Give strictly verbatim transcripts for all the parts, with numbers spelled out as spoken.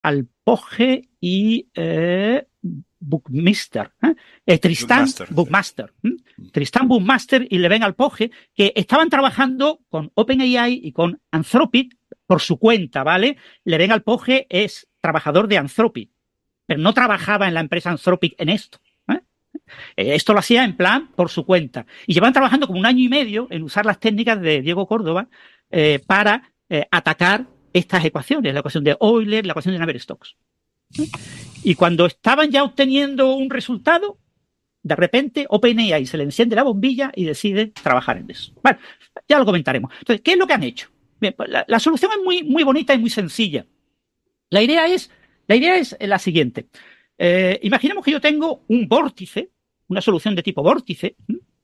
Alpoge y eh, Buckminster, ¿eh? Eh, Tristán Buckmaster. Buckmaster, ¿eh? Tristán Buckmaster y Leven Alpoge, que estaban trabajando con OpenAI y con Anthropic por su cuenta, ¿vale? Leven Alpoge es trabajador de Anthropic, pero no trabajaba en la empresa Anthropic en esto. ¿eh? Eh, Esto lo hacía en plan por su cuenta. Y llevan trabajando como un año y medio en usar las técnicas de Diego Córdoba eh, para eh, atacar estas ecuaciones, la ecuación de Euler, la ecuación de Navier-Stokes. ¿eh? Y cuando estaban ya obteniendo un resultado, de repente OpenAI se le enciende la bombilla y decide trabajar en eso. Bueno, ya lo comentaremos. Entonces, ¿qué es lo que han hecho? Bien, pues la, la solución es muy, muy bonita y muy sencilla. La idea es, la idea es la siguiente. Eh, imaginemos que yo tengo un vórtice, una solución de tipo vórtice.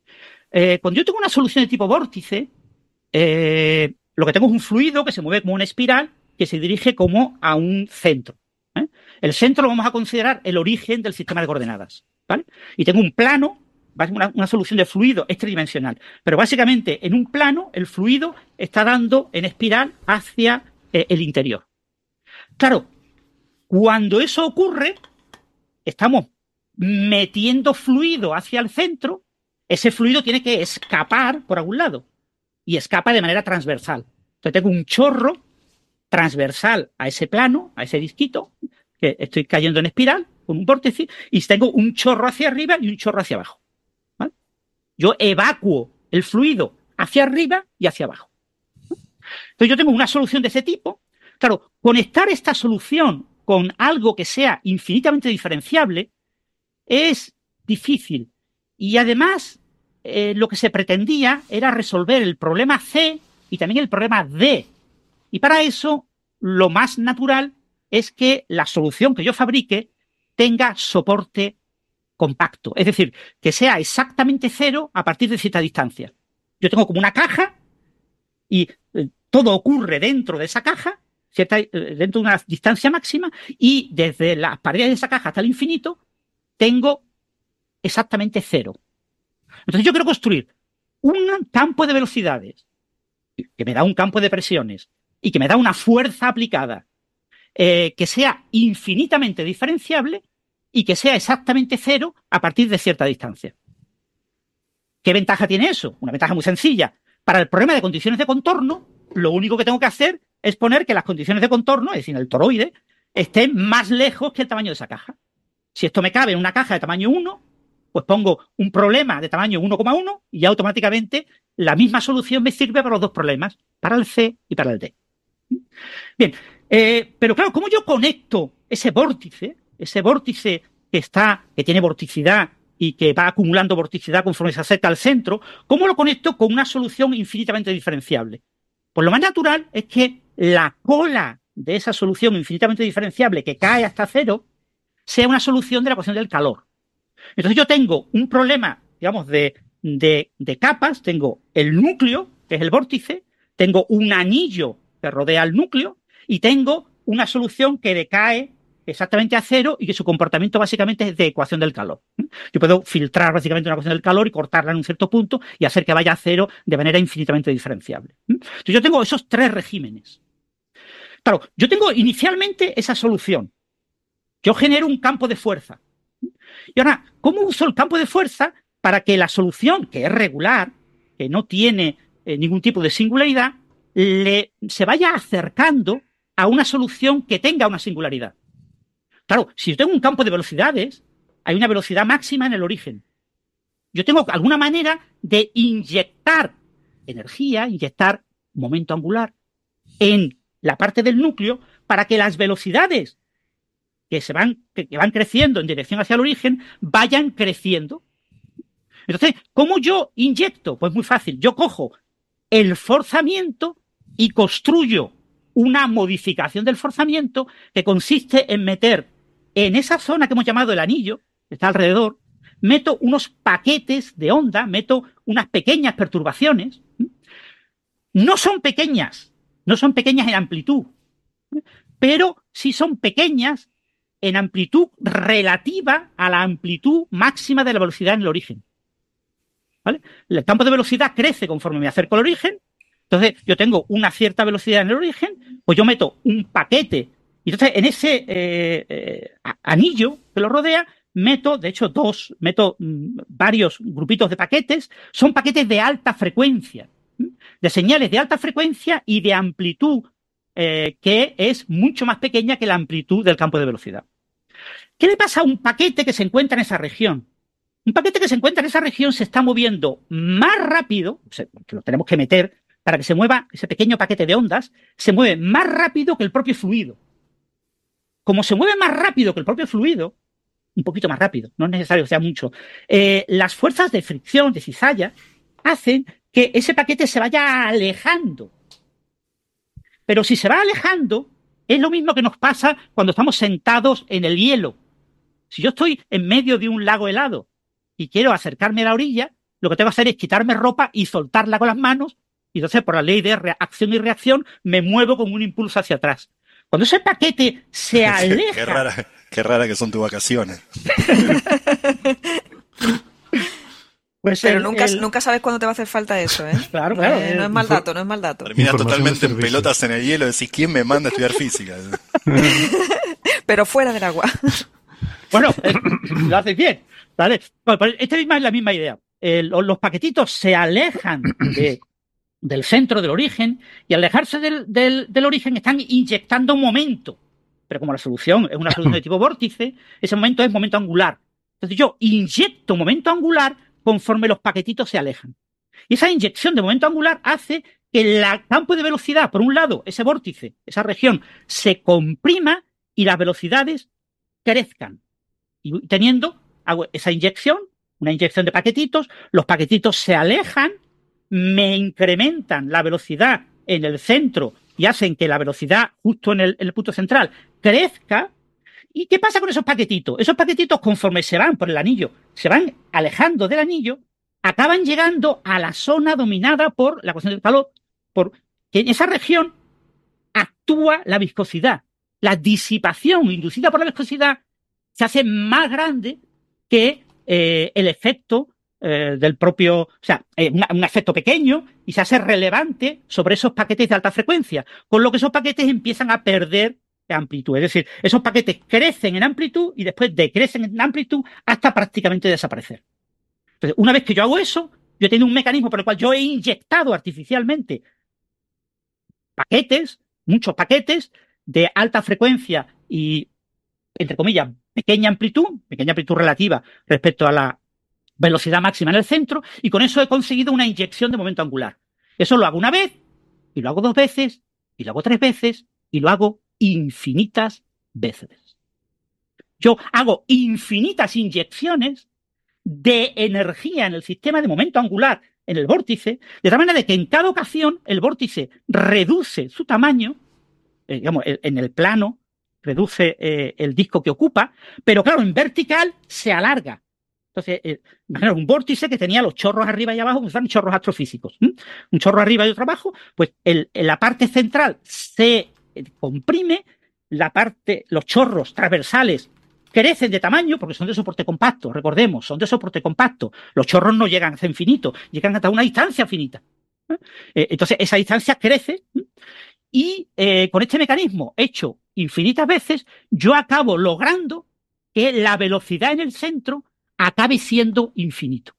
Eh, cuando yo tengo una solución de tipo vórtice, eh, lo que tengo es un fluido que se mueve como una espiral que se dirige como a un centro. ¿eh? El centro lo vamos a considerar el origen del sistema de coordenadas. ¿vale? Y tengo un plano, una, una solución de fluido es tridimensional, pero básicamente en un plano el fluido está dando en espiral hacia eh, el interior. Claro, cuando eso ocurre, estamos metiendo fluido hacia el centro, ese fluido tiene que escapar por algún lado y escapa de manera transversal. Entonces tengo un chorro transversal a ese plano, a ese disquito, que estoy cayendo en espiral con un vórtice, y tengo un chorro hacia arriba y un chorro hacia abajo. ¿vale? Yo evacuo el fluido hacia arriba y hacia abajo. Entonces yo tengo una solución de ese tipo. Claro, conectar esta solución con algo que sea infinitamente diferenciable es difícil. Y además, eh, lo que se pretendía era resolver el problema C y también el problema D. Y para eso, lo más natural es que la solución que yo fabrique tenga soporte compacto. Es decir, que sea exactamente cero a partir de cierta distancia. Yo tengo como una caja y eh, todo ocurre dentro de esa caja, cierta, eh, dentro de una distancia máxima, y desde las paredes de esa caja hasta el infinito tengo exactamente cero. Entonces yo quiero construir un campo de velocidades que me da un campo de presiones y que me da una fuerza aplicada eh, que sea infinitamente diferenciable y que sea exactamente cero a partir de cierta distancia. ¿Qué ventaja tiene eso? Una ventaja muy sencilla. Para el problema de condiciones de contorno, lo único que tengo que hacer es poner que las condiciones de contorno, es decir, el toroide, estén más lejos que el tamaño de esa caja. Si esto me cabe en una caja de tamaño uno, pues pongo un problema de tamaño uno coma uno y ya automáticamente la misma solución me sirve para los dos problemas, para el C y para el D. Bien, eh, pero claro, ¿cómo yo conecto ese vórtice, ese vórtice que está, que tiene vorticidad y que va acumulando vorticidad conforme se acerca al centro, cómo lo conecto con una solución infinitamente diferenciable? Pues lo más natural es que la cola de esa solución infinitamente diferenciable que cae hasta cero sea una solución de la ecuación del calor. Entonces yo tengo un problema, digamos, de, de, de capas, tengo el núcleo, que es el vórtice, tengo un anillo que rodea el núcleo y tengo una solución que decae exactamente a cero y que su comportamiento básicamente es de ecuación del calor. Yo puedo filtrar básicamente una ecuación del calor y cortarla en un cierto punto y hacer que vaya a cero de manera infinitamente diferenciable. Entonces yo tengo esos tres regímenes. Claro, yo tengo inicialmente esa solución. Yo genero un campo de fuerza. Y ahora, ¿cómo uso el campo de fuerza para que la solución, que es regular, que no tiene eh, ningún tipo de singularidad, le, se vaya acercando a una solución que tenga una singularidad? Claro, si yo tengo un campo de velocidades, hay una velocidad máxima en el origen. Yo tengo alguna manera de inyectar energía, inyectar momento angular en la parte del núcleo para que las velocidades que se van, que, que van creciendo en dirección hacia el origen vayan creciendo. Entonces, ¿cómo yo inyecto? Pues muy fácil. Yo cojo el forzamiento y construyo una modificación del forzamiento que consiste en meter en esa zona que hemos llamado el anillo, que está alrededor, meto unos paquetes de onda, meto unas pequeñas perturbaciones. No son pequeñas, no son pequeñas en amplitud, pero sí son pequeñas en amplitud relativa a la amplitud máxima de la velocidad en el origen. ¿Vale? El campo de velocidad crece conforme me acerco al origen. Entonces, yo tengo una cierta velocidad en el origen, pues yo meto un paquete Y entonces, en ese eh, eh, anillo que lo rodea, meto, de hecho, dos, meto mm, varios grupitos de paquetes, son paquetes de alta frecuencia, ¿m? de señales de alta frecuencia y de amplitud, eh, que es mucho más pequeña que la amplitud del campo de velocidad. ¿Qué le pasa a un paquete que se encuentra en esa región? Un paquete que se encuentra en esa región se está moviendo más rápido, o sea, que lo tenemos que meter para que se mueva ese pequeño paquete de ondas, se mueve más rápido que el propio fluido. Como se mueve más rápido que el propio fluido, un poquito más rápido, no es necesario que sea mucho, eh, las fuerzas de fricción, de cizalla, hacen que ese paquete se vaya alejando. Pero si se va alejando, es lo mismo que nos pasa cuando estamos sentados en el hielo. Si yo estoy en medio de un lago helado y quiero acercarme a la orilla, lo que tengo que hacer es quitarme ropa y soltarla con las manos, y entonces por la ley de acción y reacción me muevo con un impulso hacia atrás. Cuando ese paquete se aleja... qué, rara, qué rara que son tus vacaciones. Pues Pero el, nunca, el... nunca sabes cuándo te va a hacer falta eso, ¿eh? Claro, claro. Eh, no es mal dato, no es mal dato. Terminas totalmente en pelotas en el hielo y decís, ¿quién me manda a estudiar física? Pero fuera del agua. Bueno, eh, lo haces bien, ¿vale? Bueno, pues esta misma es la misma idea. Eh, los, los paquetitos se alejan de, del centro del origen y al alejarse del, del, del origen están inyectando momento. Pero como la solución es una solución de tipo vórtice, ese momento es momento angular. Entonces yo inyecto momento angular conforme los paquetitos se alejan. Y esa inyección de momento angular hace que el campo de velocidad, por un lado, ese vórtice, esa región, se comprima y las velocidades crezcan. Y teniendo hago esa inyección, una inyección de paquetitos, los paquetitos se alejan, me incrementan la velocidad en el centro y hacen que la velocidad justo en el, en el punto central crezca. ¿Y qué pasa con esos paquetitos? Esos paquetitos, conforme se van por el anillo, se van alejando del anillo, acaban llegando a la zona dominada por la cuestión del calor, porque en esa región actúa la viscosidad. La disipación inducida por la viscosidad se hace más grande que eh, el efecto eh, del propio, o sea, eh, un, un efecto pequeño y se hace relevante sobre esos paquetes de alta frecuencia, con lo que esos paquetes empiezan a perder amplitud. Es decir, esos paquetes crecen en amplitud y después decrecen en amplitud hasta prácticamente desaparecer. Entonces, una vez que yo hago eso, yo tengo un mecanismo por el cual yo he inyectado artificialmente paquetes, muchos paquetes de alta frecuencia y, entre comillas, pequeña amplitud, pequeña amplitud relativa respecto a la velocidad máxima en el centro, y con eso he conseguido una inyección de momento angular. Eso lo hago una vez, y lo hago dos veces, y lo hago tres veces, y lo hago infinitas veces. Yo hago infinitas inyecciones de energía en el sistema de momento angular en el vórtice, de tal manera que en cada ocasión el vórtice reduce su tamaño, eh, digamos, en el plano, reduce eh, el disco que ocupa, pero claro, en vertical se alarga. Entonces, eh, imaginaos un vórtice que tenía los chorros arriba y abajo, que son chorros astrofísicos. ¿Mm? Un chorro arriba y otro abajo, pues el, en la parte central se comprime, la parte, los chorros transversales crecen de tamaño porque son de soporte compacto, recordemos, son de soporte compacto. Los chorros no llegan hasta infinito, llegan hasta una distancia finita. ¿Eh? Entonces, esa distancia crece y eh, con este mecanismo hecho infinitas veces, yo acabo logrando que la velocidad en el centro acabe siendo infinito.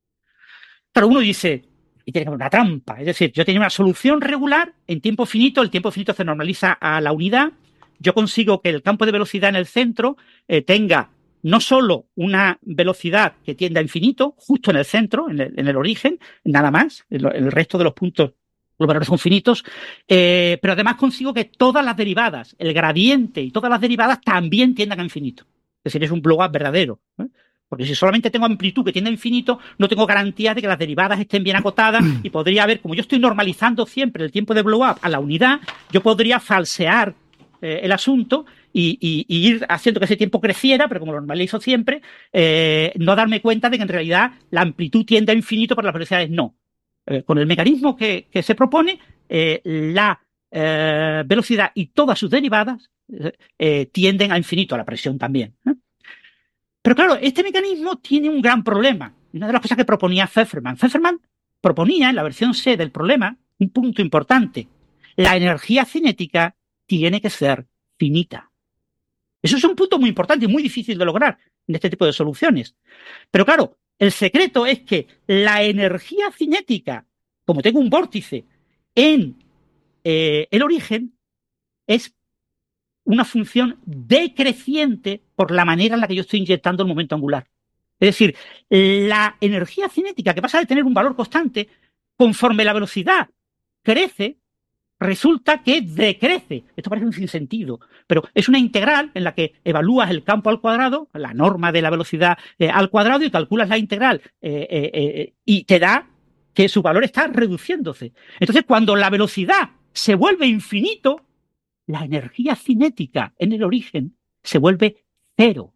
Pero uno dice, y tiene que haber una trampa, es decir, yo tenía una solución regular en tiempo finito, el tiempo finito se normaliza a la unidad, yo consigo que el campo de velocidad en el centro eh, tenga no solo una velocidad que tienda a infinito, justo en el centro, en el, en el origen, nada más, en el resto de los puntos los valores son finitos, eh, pero además consigo que todas las derivadas, el gradiente y todas las derivadas también tiendan a infinito. Es decir, es un blow-up verdadero, ¿eh? Porque si solamente tengo amplitud que tiende a infinito, no tengo garantía de que las derivadas estén bien acotadas y podría haber, como yo estoy normalizando siempre el tiempo de blow-up a la unidad, yo podría falsear eh, el asunto y, y, y ir haciendo que ese tiempo creciera, pero como lo normalizo siempre, eh, no darme cuenta de que en realidad la amplitud tiende a infinito, pero las velocidades no. Eh, con el mecanismo que, que se propone, eh, la eh, velocidad y todas sus derivadas eh, tienden a infinito, a la presión también, ¿eh? Pero claro, este mecanismo tiene un gran problema. Una de las cosas que proponía Pfefferman. Pfefferman proponía en la versión C del problema un punto importante. La energía cinética tiene que ser finita. Eso es un punto muy importante y muy difícil de lograr en este tipo de soluciones. Pero claro, el secreto es que la energía cinética, como tengo un vórtice en eh, el origen, es una función decreciente por la manera en la que yo estoy inyectando el momento angular. Es decir, la energía cinética, que pasa de tener un valor constante, conforme la velocidad crece, resulta que decrece. Esto parece un sinsentido, pero es una integral en la que evalúas el campo al cuadrado, la norma de la velocidad eh, al cuadrado, y calculas la integral eh, eh, eh, y te da que su valor está reduciéndose. Entonces, cuando la velocidad se vuelve infinito, la energía cinética en el origen se vuelve cero.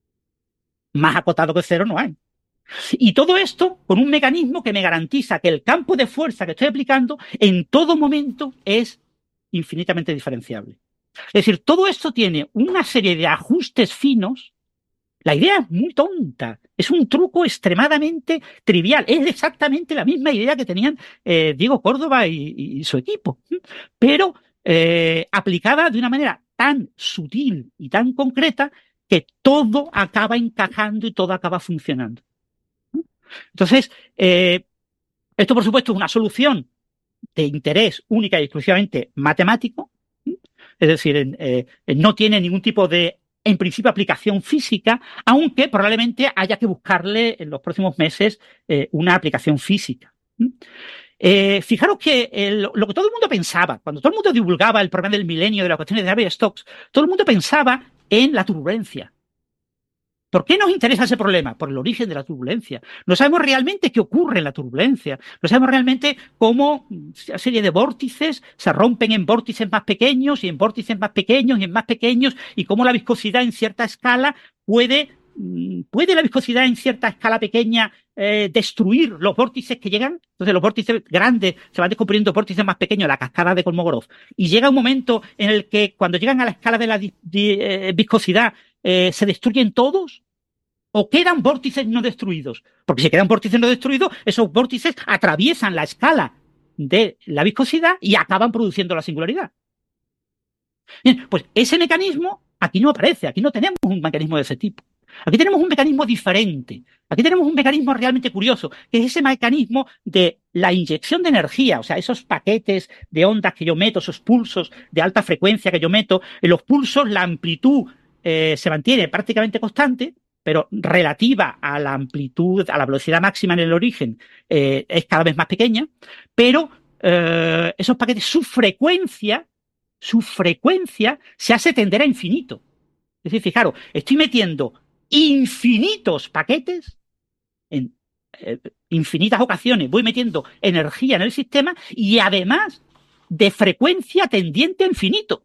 Más acotado que cero no hay. Y todo esto con un mecanismo que me garantiza que el campo de fuerza que estoy aplicando en todo momento es infinitamente diferenciable. Es decir, todo esto tiene una serie de ajustes finos. La idea es muy tonta, es un truco extremadamente trivial, es exactamente la misma idea que tenían eh, Diego Córdoba y, y su equipo, pero eh, aplicada de una manera tan sutil y tan concreta que todo acaba encajando y todo acaba funcionando. Entonces, eh, esto por supuesto es una solución de interés única y exclusivamente matemático, es decir, eh, no tiene ningún tipo de, en principio, aplicación física, aunque probablemente haya que buscarle en los próximos meses eh, una aplicación física. Eh, fijaros que el, lo que todo el mundo pensaba, cuando todo el mundo divulgaba el problema del milenio de las cuestiones de Navier-Stokes, todo el mundo pensaba en la turbulencia. ¿Por qué nos interesa ese problema? Por el origen de la turbulencia. No sabemos realmente qué ocurre en la turbulencia. No sabemos realmente cómo una serie de vórtices se rompen en vórtices más pequeños y en vórtices más pequeños y en más pequeños, y cómo la viscosidad en cierta escala puede, puede la viscosidad en cierta escala pequeña eh, destruir los vórtices que llegan. Entonces los vórtices grandes se van descubriendo vórtices más pequeños, la cascada de Kolmogorov. Y llega un momento en el que cuando llegan a la escala de la di, di, eh, viscosidad, Eh, ¿se destruyen todos? ¿O quedan vórtices no destruidos? Porque si quedan vórtices no destruidos, esos vórtices atraviesan la escala de la viscosidad y acaban produciendo la singularidad. Bien, pues ese mecanismo aquí no aparece, aquí no tenemos un mecanismo de ese tipo. Aquí tenemos un mecanismo diferente. Aquí tenemos un mecanismo realmente curioso, que es ese mecanismo de la inyección de energía, o sea, esos paquetes de ondas que yo meto, esos pulsos de alta frecuencia que yo meto. En los pulsos la amplitud Eh, se mantiene prácticamente constante, pero relativa a la amplitud, a la velocidad máxima en el origen, eh, es cada vez más pequeña, pero eh, esos paquetes, su frecuencia, su frecuencia se hace tender a infinito. Es decir, fijaros, estoy metiendo infinitos paquetes, en eh, infinitas ocasiones voy metiendo energía en el sistema y además de frecuencia tendiente a infinito.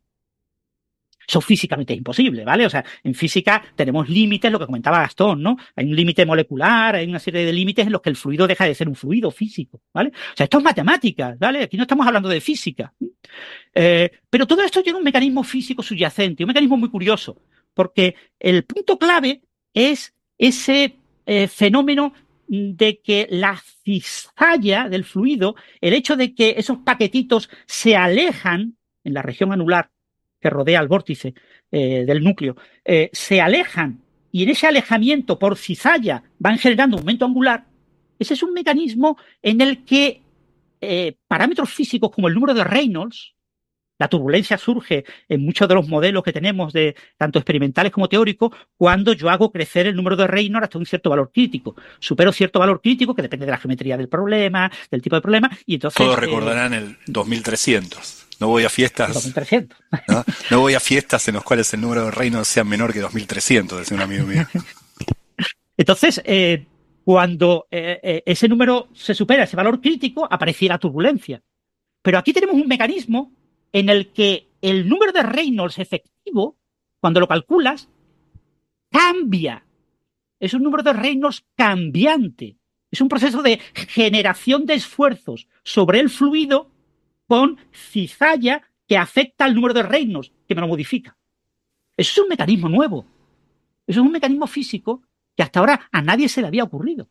Eso físicamente es imposible, ¿vale? O sea, en física tenemos límites, lo que comentaba Gastón, ¿no? Hay un límite molecular, hay una serie de límites en los que el fluido deja de ser un fluido físico, ¿vale? O sea, esto es matemáticas, ¿vale? Aquí no estamos hablando de física. Eh, pero todo esto tiene un mecanismo físico subyacente, un mecanismo muy curioso, porque el punto clave es ese eh, fenómeno de que la cizalla del fluido, el hecho de que esos paquetitos se alejan en la región anular que rodea al vórtice eh, del núcleo, eh, se alejan, y en ese alejamiento por cizalla van generando un momento angular. Ese es un mecanismo en el que eh, parámetros físicos como el número de Reynolds, la turbulencia surge en muchos de los modelos que tenemos, de tanto experimentales como teóricos, cuando yo hago crecer el número de Reynolds hasta un cierto valor crítico. Supero cierto valor crítico, que depende de la geometría del problema, del tipo de problema, y entonces... Todos recordarán eh, el dos mil trescientos. No voy a fiestas. dos mil trescientos. ¿no? no voy a fiestas en las cuales el número de Reynolds sea menor que dos mil trescientos, decía un amigo mío. Entonces, eh, cuando eh, eh, ese número se supera, ese valor crítico, aparece la turbulencia. Pero aquí tenemos un mecanismo en el que el número de Reynolds efectivo, cuando lo calculas, cambia. Es un número de Reynolds cambiante. Es un proceso de generación de esfuerzos sobre el fluido con cizalla que afecta al número de Reynolds, que me lo modifica. Eso es un mecanismo nuevo. Eso es un mecanismo físico que hasta ahora a nadie se le había ocurrido.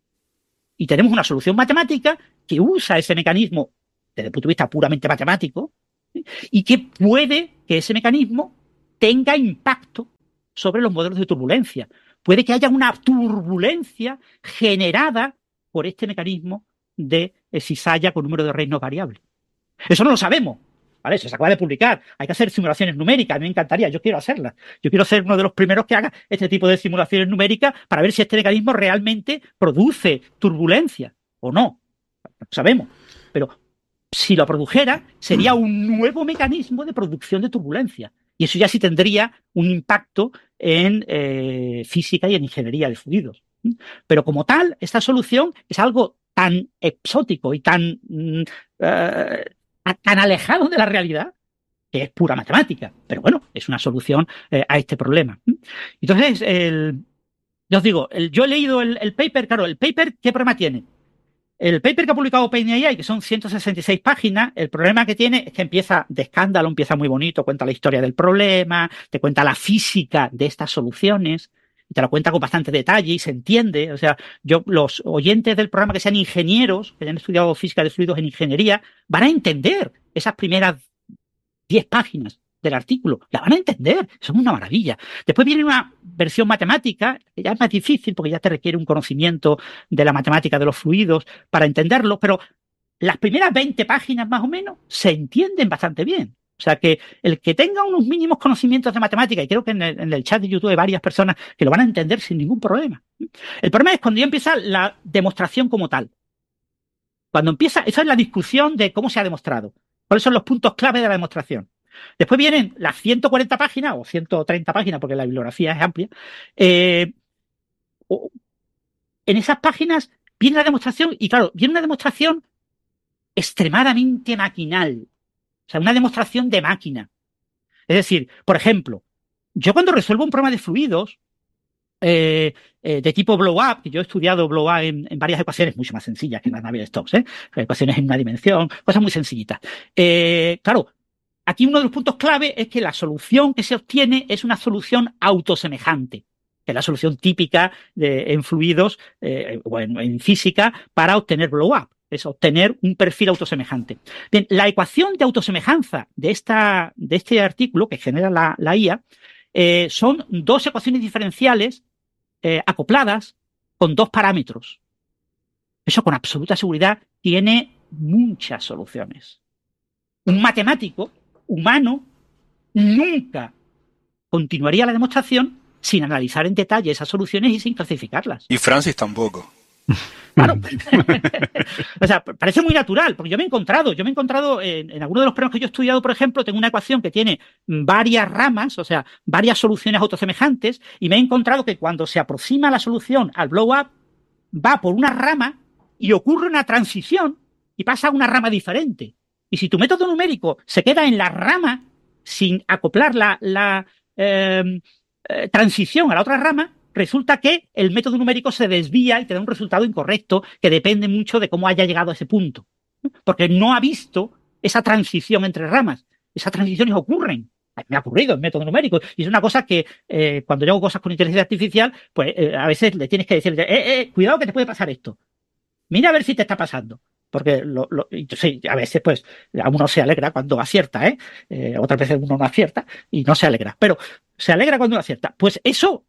Y tenemos una solución matemática que usa ese mecanismo desde el punto de vista puramente matemático, ¿sí? Y que puede que ese mecanismo tenga impacto sobre los modelos de turbulencia. Puede que haya una turbulencia generada por este mecanismo de cizalla con número de reinos variable. Eso no lo sabemos, ¿vale? Eso se acaba de publicar. Hay que hacer simulaciones numéricas. A mí me encantaría, yo quiero hacerlas. Yo quiero ser uno de los primeros que haga este tipo de simulaciones numéricas para ver si este mecanismo realmente produce turbulencia o no. No lo sabemos. Pero si lo produjera, sería un nuevo mecanismo de producción de turbulencia. Y eso ya sí tendría un impacto en eh, física y en ingeniería de fluidos. Pero como tal, esta solución es algo tan exótico y tan, uh, tan alejado de la realidad que es pura matemática. Pero bueno, es una solución eh, a este problema. Entonces, el, yo os digo, el, yo he leído el, el paper, claro, el paper, ¿qué problema tiene? El paper que ha publicado OpenAI, que son ciento sesenta y seis páginas, el problema que tiene es que empieza de escándalo, empieza muy bonito, cuenta la historia del problema, te cuenta la física de estas soluciones, y te lo cuenta con bastante detalle y se entiende. O sea, yo, los oyentes del programa que sean ingenieros, que hayan estudiado física de fluidos en ingeniería, van a entender esas primeras diez páginas del artículo, la van a entender, son una maravilla. Después viene una versión matemática, que ya es más difícil porque ya te requiere un conocimiento de la matemática de los fluidos para entenderlo, pero las primeras veinte páginas más o menos se entienden bastante bien. O sea que el que tenga unos mínimos conocimientos de matemática, y creo que en el, en el chat de YouTube hay varias personas que lo van a entender sin ningún problema. El problema es cuando ya empieza la demostración como tal. Cuando empieza, esa es la discusión de cómo se ha demostrado. ¿Cuáles son los puntos clave de la demostración? Después vienen las ciento cuarenta páginas, o ciento treinta páginas, porque la bibliografía es amplia. Eh, en esas páginas viene la demostración, y claro, viene una demostración extremadamente maquinal. O sea, una demostración de máquina. Es decir, por ejemplo, yo cuando resuelvo un problema de fluidos eh, eh, de tipo blow-up, que yo he estudiado blow-up en, en varias ecuaciones mucho más sencillas que las Navier-Stokes, ¿eh? Ecuaciones en una dimensión, cosas muy sencillitas. Eh, claro, aquí uno de los puntos clave es que la solución que se obtiene es una solución autosemejante, que es la solución típica de, en fluidos eh, o en, en física para obtener blow-up. Es obtener un perfil autosemejante. Bien, la ecuación de autosemejanza de, esta, de este artículo que genera la, la I A eh, son dos ecuaciones diferenciales eh, acopladas con dos parámetros. Eso con absoluta seguridad tiene muchas soluciones. Un matemático humano nunca continuaría la demostración sin analizar en detalle esas soluciones y sin clasificarlas. Y Francis tampoco. Claro. O sea, parece muy natural, porque yo me he encontrado, yo me he encontrado en, en algunos de los problemas que yo he estudiado, por ejemplo, tengo una ecuación que tiene varias ramas, o sea, varias soluciones autosemejantes, y me he encontrado que cuando se aproxima la solución al blow-up, va por una rama y ocurre una transición y pasa a una rama diferente. Y si tu método numérico se queda en la rama sin acoplar la, la eh, eh, transición a la otra rama, resulta que el método numérico se desvía y te da un resultado incorrecto que depende mucho de cómo haya llegado a ese punto. Porque no ha visto esa transición entre ramas. Esas transiciones ocurren. Me ha ocurrido en método numérico. Y es una cosa que eh, cuando yo hago cosas con inteligencia artificial, pues eh, a veces le tienes que decir, eh, eh, cuidado que te puede pasar esto. Mira a ver si te está pasando. Porque lo, lo, sí, a veces pues a uno se alegra cuando acierta, ¿eh? eh otras veces uno no acierta y no se alegra. Pero se alegra cuando uno acierta. Pues eso,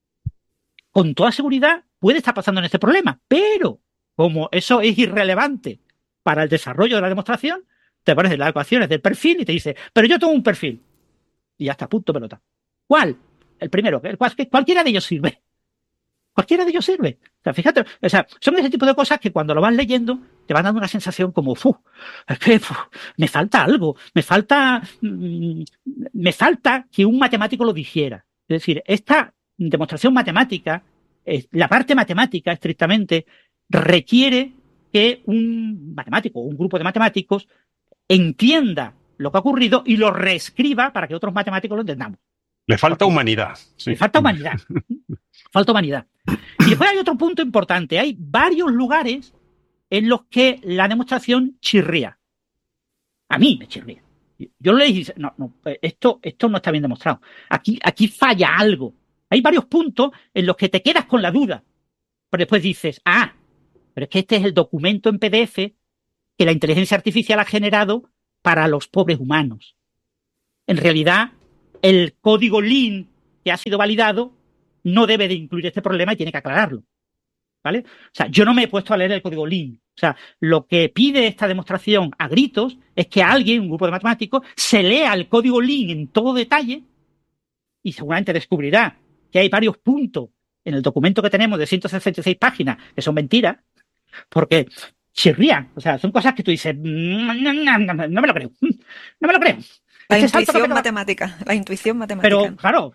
con toda seguridad, puede estar pasando en este problema. Pero como eso es irrelevante para el desarrollo de la demostración, te pones las ecuaciones del perfil y te dice, pero yo tengo un perfil. Y ya está, punto pelota. ¿Cuál? El primero, el cual, cualquiera de ellos sirve. Cualquiera de ellos sirve. O sea, fíjate, o sea, son ese tipo de cosas que cuando lo vas leyendo te van dando una sensación como, ¡fu! Es que fu, me falta algo, me falta, mmm, me falta que un matemático lo dijera. Es decir, esta demostración matemática, eh, la parte matemática estrictamente, requiere que un matemático o un grupo de matemáticos entienda lo que ha ocurrido y lo reescriba para que otros matemáticos lo entendamos. Le falta humanidad. Sí. Le falta humanidad. Falta humanidad. Y después hay otro punto importante. Hay varios lugares en los que la demostración chirría. A mí me chirría. Yo le dije, no, no, esto, esto no está bien demostrado. Aquí, aquí falla algo. Hay varios puntos en los que te quedas con la duda. Pero después dices, ah, pero es que este es el documento en P D F que la inteligencia artificial ha generado para los pobres humanos. En realidad, el código Lean que ha sido validado no debe de incluir este problema y tiene que aclararlo, ¿vale? O sea, yo no me he puesto a leer el código Lean. O sea, lo que pide esta demostración a gritos es que alguien, un grupo de matemáticos, se lea el código Lean en todo detalle y seguramente descubrirá que hay varios puntos en el documento que tenemos de ciento sesenta y seis páginas que son mentiras, porque chirrían. O sea, son cosas que tú dices, no, no, no, no me lo creo, no me lo creo. La Este intuición matemática, la intuición matemática. Pero, claro,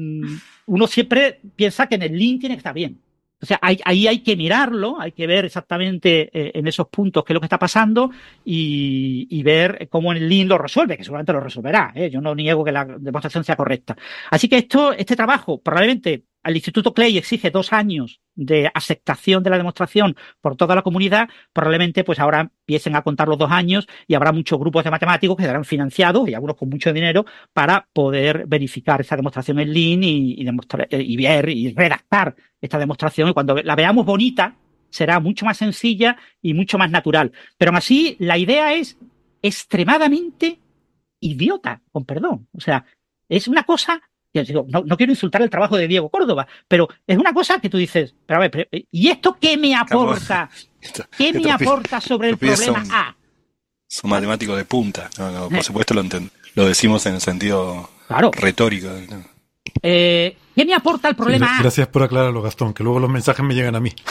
uno siempre piensa que en el Lean tiene que estar bien. O sea, ahí, ahí hay que mirarlo, hay que ver exactamente eh, en esos puntos qué es lo que está pasando y, y ver cómo el Lean lo resuelve, que seguramente lo resolverá, ¿eh? Yo no niego que la demostración sea correcta. Así que esto, este trabajo, probablemente al Instituto Clay exige dos años de aceptación de la demostración por toda la comunidad, probablemente pues ahora empiecen a contar los dos años y habrá muchos grupos de matemáticos que serán financiados y algunos con mucho dinero para poder verificar esa demostración en Lean y, y, demostrar, y ver y redactar esta demostración, y cuando la veamos bonita será mucho más sencilla y mucho más natural. Pero aún así la idea es extremadamente idiota, con perdón. O sea, es una cosa... No, no quiero insultar el trabajo de Diego Córdoba, pero es una cosa que tú dices, pero a ver, pero, ¿y esto qué me aporta? ¿Qué me aporta sobre el problema son, A? Son matemáticos de punta, no, no, por eh. supuesto lo, lo decimos en el sentido claro. retórico. ¿No? Eh, ¿Qué me aporta el problema sí, A? Gracias por aclararlo, Gastón, que luego los mensajes me llegan a mí.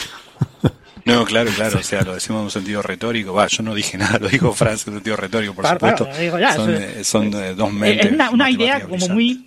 No, claro, claro, sí. O sea, lo decimos en un sentido retórico. Va, yo no dije nada, lo dijo Franz en un sentido retórico, por claro, supuesto. Claro, digo ya, son eso, son eh, dos mentes. Es una, una idea como muy,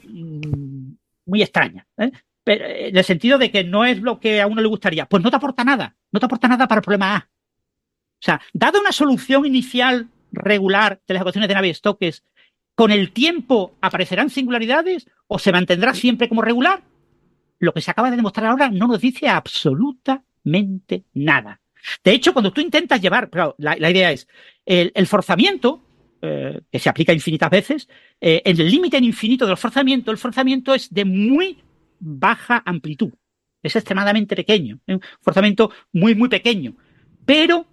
muy extraña, ¿eh? Pero, en el sentido de que no es lo que a uno le gustaría. Pues no te aporta nada, no te aporta nada para el problema A. O sea, dada una solución inicial regular de las ecuaciones de Navier-Stokes, ¿con el tiempo aparecerán singularidades o se mantendrá siempre como regular? Lo que se acaba de demostrar ahora no nos dice absolutamente nada. De hecho, cuando tú intentas llevar, claro, la, la idea es, el, el forzamiento, eh, que se aplica infinitas veces, eh, en el límite en infinito del forzamiento, el forzamiento es de muy baja amplitud, es extremadamente pequeño, ¿eh? Un forzamiento muy, muy pequeño, pero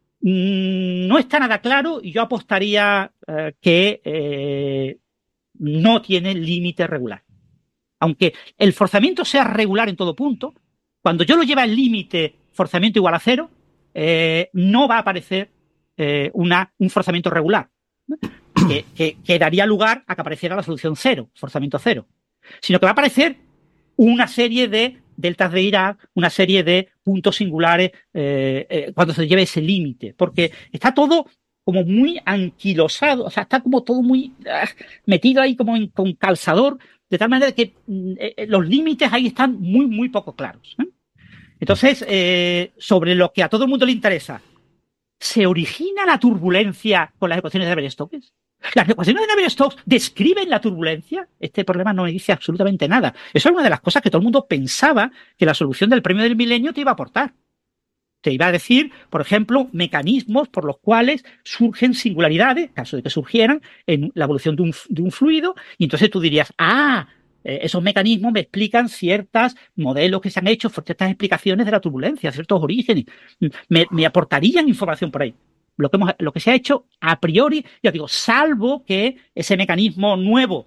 mmm, no está nada claro y yo apostaría eh, que eh, no tiene límite regular. Aunque el forzamiento sea regular en todo punto, cuando yo lo lleve al límite forzamiento igual a cero, eh, no va a aparecer eh, una, un forzamiento regular, ¿no? que, que, que daría lugar a que apareciera la solución cero, forzamiento cero, sino que va a aparecer una serie de deltas de Dirac, una serie de puntos singulares eh, eh, cuando se lleve ese límite, porque está todo como muy anquilosado, o sea, está como todo muy uh, metido ahí como en, con calzador, de tal manera que eh, los límites ahí están muy, muy poco claros, ¿eh? Entonces, eh, sobre lo que a todo el mundo le interesa, ¿se origina la turbulencia con las ecuaciones de Navier-Stokes? ¿Las ecuaciones de Navier-Stokes describen la turbulencia? Este problema no me dice absolutamente nada. Eso es una de las cosas que todo el mundo pensaba que la solución del premio del milenio te iba a aportar. Te iba a decir, por ejemplo, mecanismos por los cuales surgen singularidades, en caso de que surgieran, en la evolución de un, de un fluido, y entonces tú dirías, ah, eh, esos mecanismos me explican ciertos modelos que se han hecho, ciertas explicaciones de la turbulencia, ciertos orígenes, me, me aportarían información por ahí. Lo que, hemos, lo que se ha hecho a priori, ya digo, salvo que ese mecanismo nuevo,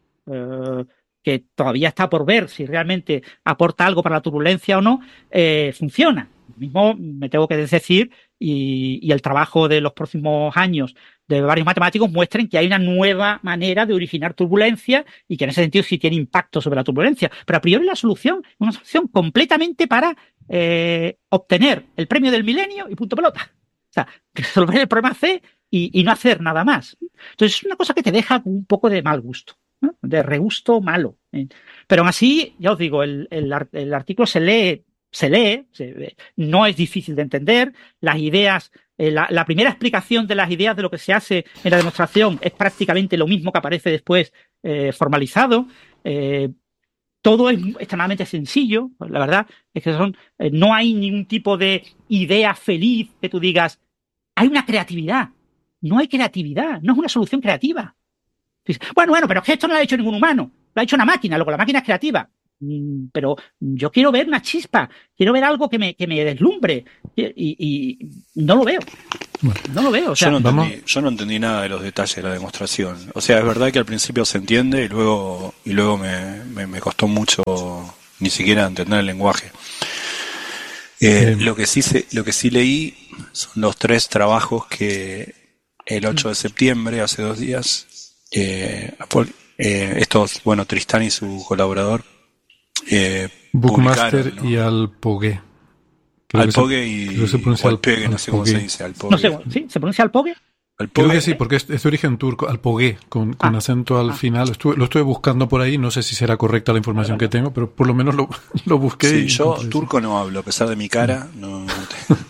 eh, que todavía está por ver si realmente aporta algo para la turbulencia o no, eh, funciona. Lo mismo me tengo que decir, y, y el trabajo de los próximos años de varios matemáticos muestren que hay una nueva manera de originar turbulencia y que en ese sentido sí tiene impacto sobre la turbulencia. Pero a priori la solución es una solución completamente para eh, obtener el premio del milenio y punto pelota. O sea, resolver el problema C y, y no hacer nada más. Entonces es una cosa que te deja un poco de mal gusto, ¿no? De regusto malo. ¿eh? Pero aún así, ya os digo, el, el, el artículo se lee, se lee, se, no es difícil de entender. Las ideas, eh, la, la primera explicación de las ideas de lo que se hace en la demostración es prácticamente lo mismo que aparece después eh, formalizado. Eh, Todo es extremadamente sencillo, la verdad, es que son, eh, no hay ningún tipo de idea feliz que tú digas, hay una creatividad. No hay creatividad, no es una solución creativa. Dices, bueno, bueno, pero es que esto no lo ha hecho ningún humano, lo ha hecho una máquina, luego la máquina es creativa. pero yo quiero ver una chispa, quiero ver algo que me, que me deslumbre, y, y no lo veo. No lo veo. O sea, yo, no entendí, yo no entendí nada de los detalles de la demostración. O sea, es verdad que al principio se entiende y luego y luego me, me, me costó mucho ni siquiera entender el lenguaje. Eh, lo que sí se, lo que sí leí son los tres trabajos que el ocho de septiembre, hace dos días, eh, eh, estos, bueno, Tristán y su colaborador, eh, Bookmaster y Alpogué. Alpogué y se pronuncia Alpogué, no sé cómo se dice. Alpogué. No sé, ¿sí? ¿Se pronuncia Alpogué? Creo que sí, porque es, es de origen turco, Alpogué, con, con ah, acento al ah. final. Estuve, lo estuve buscando por ahí, no sé si será correcta la información que tengo, pero por lo menos lo, lo busqué. Sí, y yo turco eso. No hablo, a pesar de mi cara. No, no,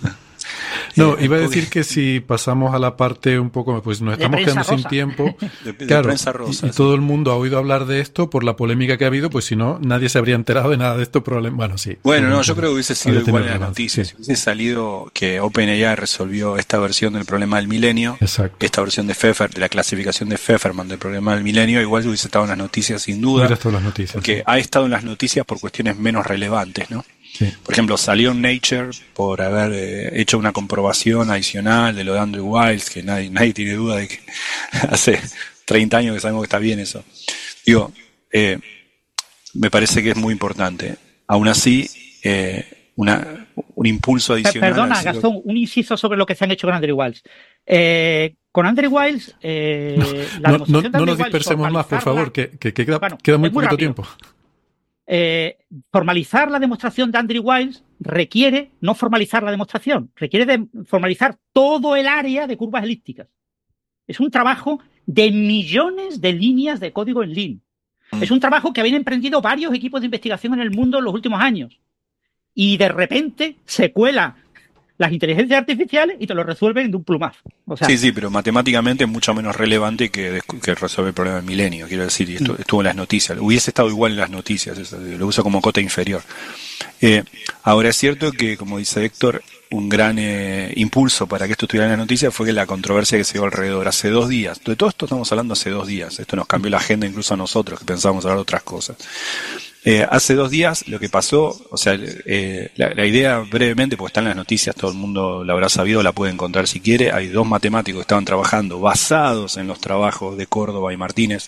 no iba a decir que si pasamos a la parte un poco, pues nos estamos quedando rosa. sin tiempo. De, de claro, rosa, y, y sí. todo el mundo ha oído hablar de esto por la polémica que ha habido, pues si no, nadie se habría enterado de nada de esto. Probablemente, bueno, sí. Bueno, no, yo creo que hubiese sido igual en las noticias. Sí. Si hubiese salido que OpenAI resolvió esta versión del problema del milenio, Exacto. esta versión de Pfeffer, de la clasificación de Pfefferman del problema del milenio, igual hubiese estado en las noticias sin duda. Hubiera estado en las noticias. Porque sí. ha estado en las noticias por cuestiones menos relevantes, ¿no? Sí. Por ejemplo, salió en Nature por haber eh, hecho una comprobación adicional de lo de Andrew Wiles, que nadie, nadie tiene duda de que hace treinta años que sabemos que está bien eso. Digo, eh, me parece que es muy importante. Aún así, eh, una, un impulso adicional. Perdona, Gastón, un inciso sobre lo que se han hecho con Andrew Wiles. Eh, con Andrew Wiles, eh, no, la no, no, no nos Wiles, dispersemos más, por favor, que, que, que queda, bueno, queda muy muy poquito rápido. tiempo. Eh, formalizar la demostración de Andrew Wiles requiere no formalizar la demostración, requiere de formalizar todo el área de curvas elípticas. Es un trabajo de millones de líneas de código en Lean. Mm. Es un trabajo que habían emprendido varios equipos de investigación en el mundo en los últimos años. Y de repente se cuela las inteligencias artificiales y te lo resuelven de un plumazo. O sea, sí, sí, pero matemáticamente es mucho menos relevante que, que resolver el problema del milenio, quiero decir, y esto, estuvo en las noticias. Hubiese estado igual en las noticias, eso, lo uso como cota inferior. Eh, ahora es cierto que, como dice Héctor, un gran eh, impulso para que esto estuviera en las noticias fue que la controversia que se dio alrededor hace dos días. De todo esto estamos hablando hace dos días. Esto nos cambió la agenda incluso a nosotros, que pensábamos hablar de otras cosas. Eh, hace dos días lo que pasó, o sea, eh, la, la idea brevemente, porque está en las noticias, todo el mundo la habrá sabido, la puede encontrar si quiere. Hay dos matemáticos que estaban trabajando basados en los trabajos de Córdoba y Martínez,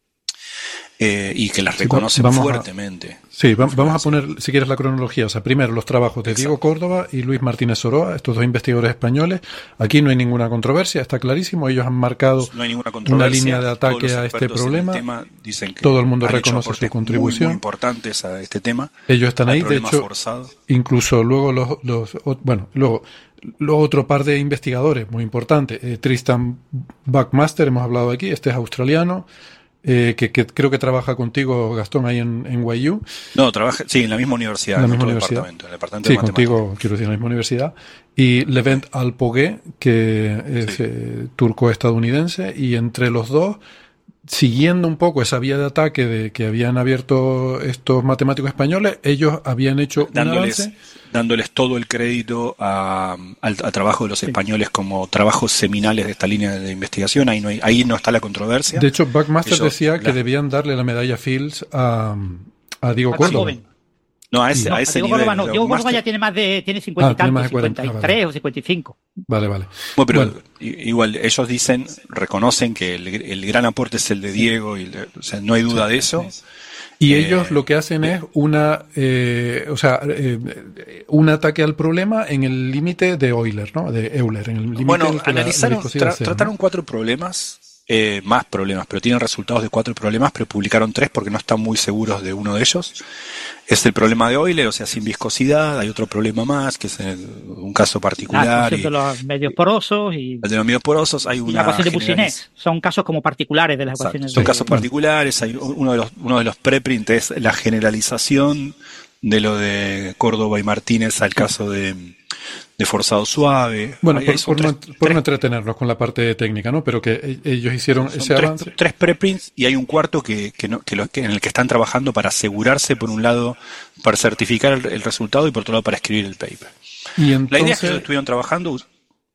eh, y que las sí, reconocen vamos fuertemente. A, sí, va, vamos a poner, si quieres, la cronología. O sea, primero los trabajos de Exacto. Diego Córdoba y Luis Martínez Soroa, estos dos investigadores españoles. Aquí no hay ninguna controversia, está clarísimo. Ellos han marcado no hay una línea de ataque a este problema. Tema dicen que todo el mundo reconoce su contribución. Muy, muy importantes a este tema. Ellos están ahí, de hecho, forzado. Incluso luego los, los, bueno, luego Luego otro par de investigadores muy importantes, eh, Tristan Buckmaster, hemos hablado aquí, este es australiano, eh, que, que creo que trabaja contigo, Gastón, ahí en, en Y U. No, trabaja, sí, en la misma universidad, en, en la misma otro universidad. departamento, en el departamento sí, de contigo, quiero decir, en la misma universidad. Y Levent Alpogué, que es sí. eh, turco-estadounidense, y entre los dos, siguiendo un poco esa vía de ataque de que habían abierto estos matemáticos españoles, ellos habían hecho dándoles, un avance. Dándoles todo el crédito a, al a trabajo de los españoles como trabajos seminales de esta línea de investigación. Ahí no, hay, ahí no está la controversia. De hecho, Buckmaster ellos, decía que la... debían darle la medalla Fields a, a Diego Córdoba. No, a ese, no, a ese Diego nivel. Córdoba no. Diego Córdoba ya tiene más de tiene cincuenta ah, y tantos, cincuenta y tres ah, vale. O cincuenta y cinco. Vale, vale. Bueno, pero bueno. igual ellos dicen, reconocen que el, el gran aporte es el de Diego, y el, o sea, no hay duda sí, de eso. Sí. Y eh, ellos lo que hacen es una, eh, o sea, eh, un ataque al problema en el límite de Euler, ¿no? De Euler, en el límite. Bueno, analizaron, tra cero, trataron ¿no? cuatro problemas, eh, más problemas, pero tienen resultados de cuatro problemas, pero publicaron tres porque no están muy seguros de uno de ellos. Es el problema de Euler, o sea, sin viscosidad. Hay otro problema más, que es el, un caso particular. La ecuación de los medios porosos y... El de los medios porosos. Hay una y la ecuación de Boussinet. Son casos como particulares de las Exacto. ecuaciones. Son de... casos particulares. Hay uno de los, uno de los preprints es la generalización de lo de Córdoba y Martínez al caso de, de forzado suave. Bueno, Ahí, por, ahí por, tres, no, por tres, no entretenernos con la parte técnica, ¿no? Pero que ellos hicieron ese tres, avance. Tres preprints y hay un cuarto que, que, no, que, lo, que en el que están trabajando para asegurarse, por un lado, para certificar el, el resultado y por otro lado para escribir el paper. Y entonces, la idea es que ellos estuvieron trabajando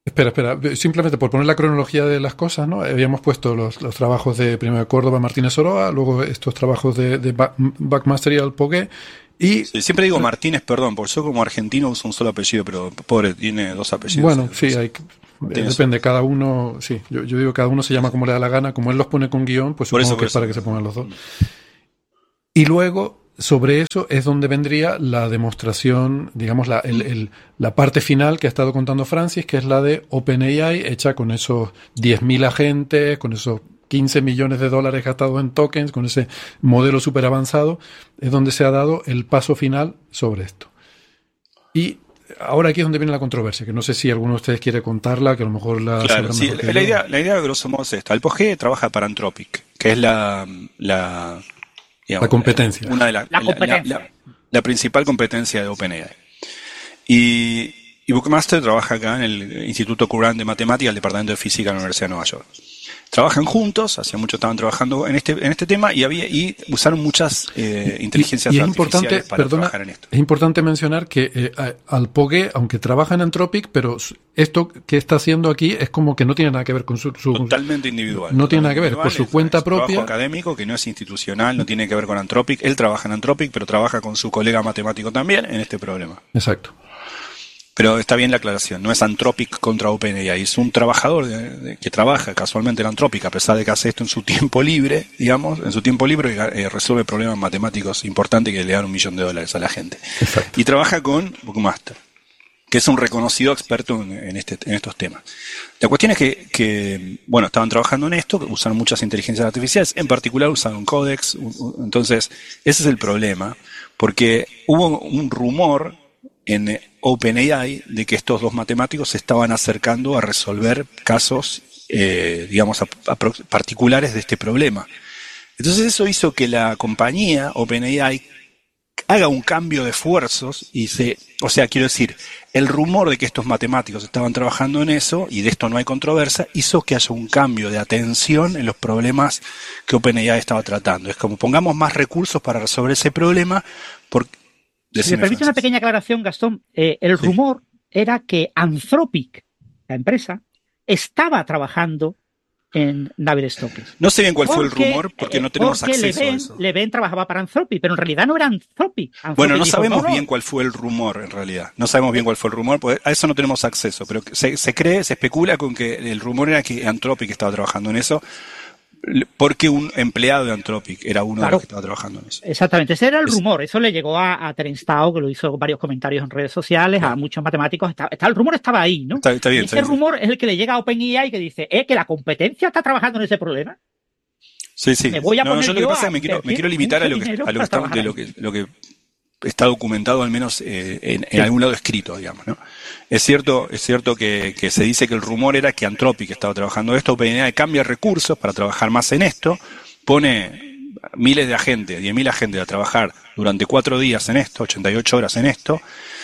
Espera, espera, simplemente por poner la cronología de las cosas, ¿no? Habíamos puesto los, los trabajos de primero de Córdoba, Martínez Oroa, luego estos trabajos de, de Buckmaster y Alpogué, y... Sí, siempre digo Martínez, perdón, porque yo como argentino uso un solo apellido, pero pobre, tiene dos apellidos. Bueno, sí, hay, depende, cada uno, sí, yo, yo digo cada uno se llama como le da la gana, como él los pone con guión, pues supongo eso, que es para que se pongan los dos. Y luego... Sobre eso es donde vendría la demostración, digamos, la, el, el, la parte final que ha estado contando Francis, que es la de OpenAI, hecha con esos diez mil agentes, con esos quince millones de dólares gastados en tokens, con ese modelo súper avanzado, es donde se ha dado el paso final sobre esto. Y ahora aquí es donde viene la controversia, que no sé si alguno de ustedes quiere contarla, que a lo mejor la... Claro, sí, la, la, idea, la idea, grosso modo, es esta. Alpogué trabaja para Anthropic, que es la... la Digamos, la competencia. Una de la, la, competencia. La, la, la principal competencia de OpenAI. Y, y Buckmaster trabaja acá en el Instituto Curran de Matemática, el Departamento de Física de la Universidad de Nueva York. Trabajan juntos, hacía mucho estaban trabajando en este en este tema y había y usaron muchas eh, inteligencias y, y es artificiales importante, para perdona, trabajar en esto. Es importante mencionar que eh, Alpogué, aunque trabaja en Anthropic, pero esto que está haciendo aquí es como que no tiene nada que ver con su... su totalmente individual. No tiene nada que ver, por su es, cuenta es propia. Trabajo académico que no es institucional, no tiene que ver con Anthropic. Él trabaja en Anthropic, pero trabaja con su colega matemático también en este problema. Exacto. Pero está bien la aclaración, no es Anthropic contra OpenAI, es un trabajador de, de, que trabaja casualmente en Anthropic, a pesar de que hace esto en su tiempo libre, digamos, en su tiempo libre eh, resuelve problemas matemáticos importantes que le dan un millón de dólares a la gente. Exacto. Y trabaja con Buckmaster, que es un reconocido experto en, en, este, en estos temas. La cuestión es que, que, bueno, estaban trabajando en esto, usaron muchas inteligencias artificiales, en particular usaron Codex, un, un, entonces ese es el problema, porque hubo un rumor en OpenAI de que estos dos matemáticos se estaban acercando a resolver casos, eh, digamos, a, a particulares de este problema. Entonces eso hizo que la compañía OpenAI haga un cambio de esfuerzos y se, o sea, quiero decir, el rumor de que estos matemáticos estaban trabajando en eso, y de esto no hay controversia, hizo que haya un cambio de atención en los problemas que OpenAI estaba tratando. Es como pongamos más recursos para resolver ese problema, porque si me permite una pequeña aclaración, Gastón, eh, el sí. rumor era que Anthropic, la empresa, estaba trabajando en Navier-Stokes. No sé bien cuál porque, fue el rumor, porque no tenemos porque acceso Leven, a eso. Leven trabajaba para Anthropic, pero en realidad no era Anthropic. Anthropic bueno, no dijo, sabemos no, no. bien cuál fue el rumor, en realidad. No sabemos bien cuál fue el rumor, porque a eso no tenemos acceso. Pero se, se cree, se especula con que el rumor era que Anthropic estaba trabajando en eso, porque un empleado de Anthropic era uno claro, de los que estaba trabajando en eso. Exactamente, ese era el es, rumor. Eso le llegó a, a Terence Tao, que lo hizo varios comentarios en redes sociales, claro. a muchos matemáticos. Está, está, el rumor estaba ahí, ¿no? Está, está bien, y ese está rumor bien. es el que le llega a OpenAI que dice, ¿eh, que la competencia está trabajando en ese problema? Sí, sí. Me voy a no, poner yo lo que pasa a es que me quiero, me quiero limitar a lo que, a lo que, está, de lo que, lo que está documentado, al menos eh, en, en sí. algún lado escrito, digamos, ¿no? Es cierto, es cierto que, que se dice que el rumor era que Anthropic estaba trabajando esto, OpenAI cambia recursos para trabajar más en esto, pone miles de agentes, diez mil agentes a trabajar durante cuatro días en esto, ochenta y ocho horas en esto,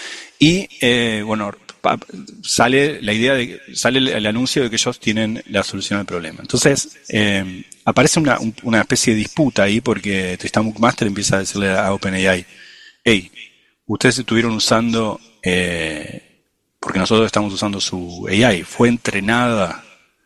y eh, bueno, pa, sale la idea de, sale el, el anuncio de que ellos tienen la solución al problema. Entonces, eh, aparece una, un, una especie de disputa ahí porque Tristan Buckmaster empieza a decirle a OpenAI, hey, ustedes estuvieron usando, eh, porque nosotros estamos usando su A I, fue entrenada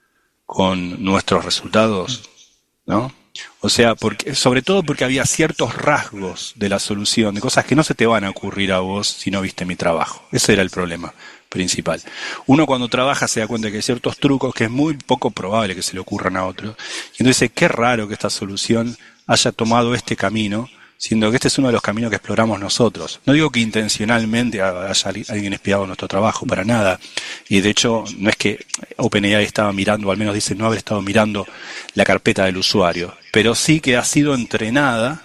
con nuestros resultados, ¿no? O sea, porque, sobre todo porque había ciertos rasgos de la solución, de cosas que no se te van a ocurrir a vos si no viste mi trabajo. Ese era el problema principal. Uno cuando trabaja se da cuenta que hay ciertos trucos que es muy poco probable que se le ocurran a otros. Y entonces dice, qué raro que esta solución haya tomado este camino, siendo que este es uno de los caminos que exploramos nosotros. No digo que intencionalmente haya alguien espiado nuestro trabajo, para nada. Y de hecho, no es que OpenAI estaba mirando, o al menos dice no haber estado mirando la carpeta del usuario, pero sí que ha sido entrenada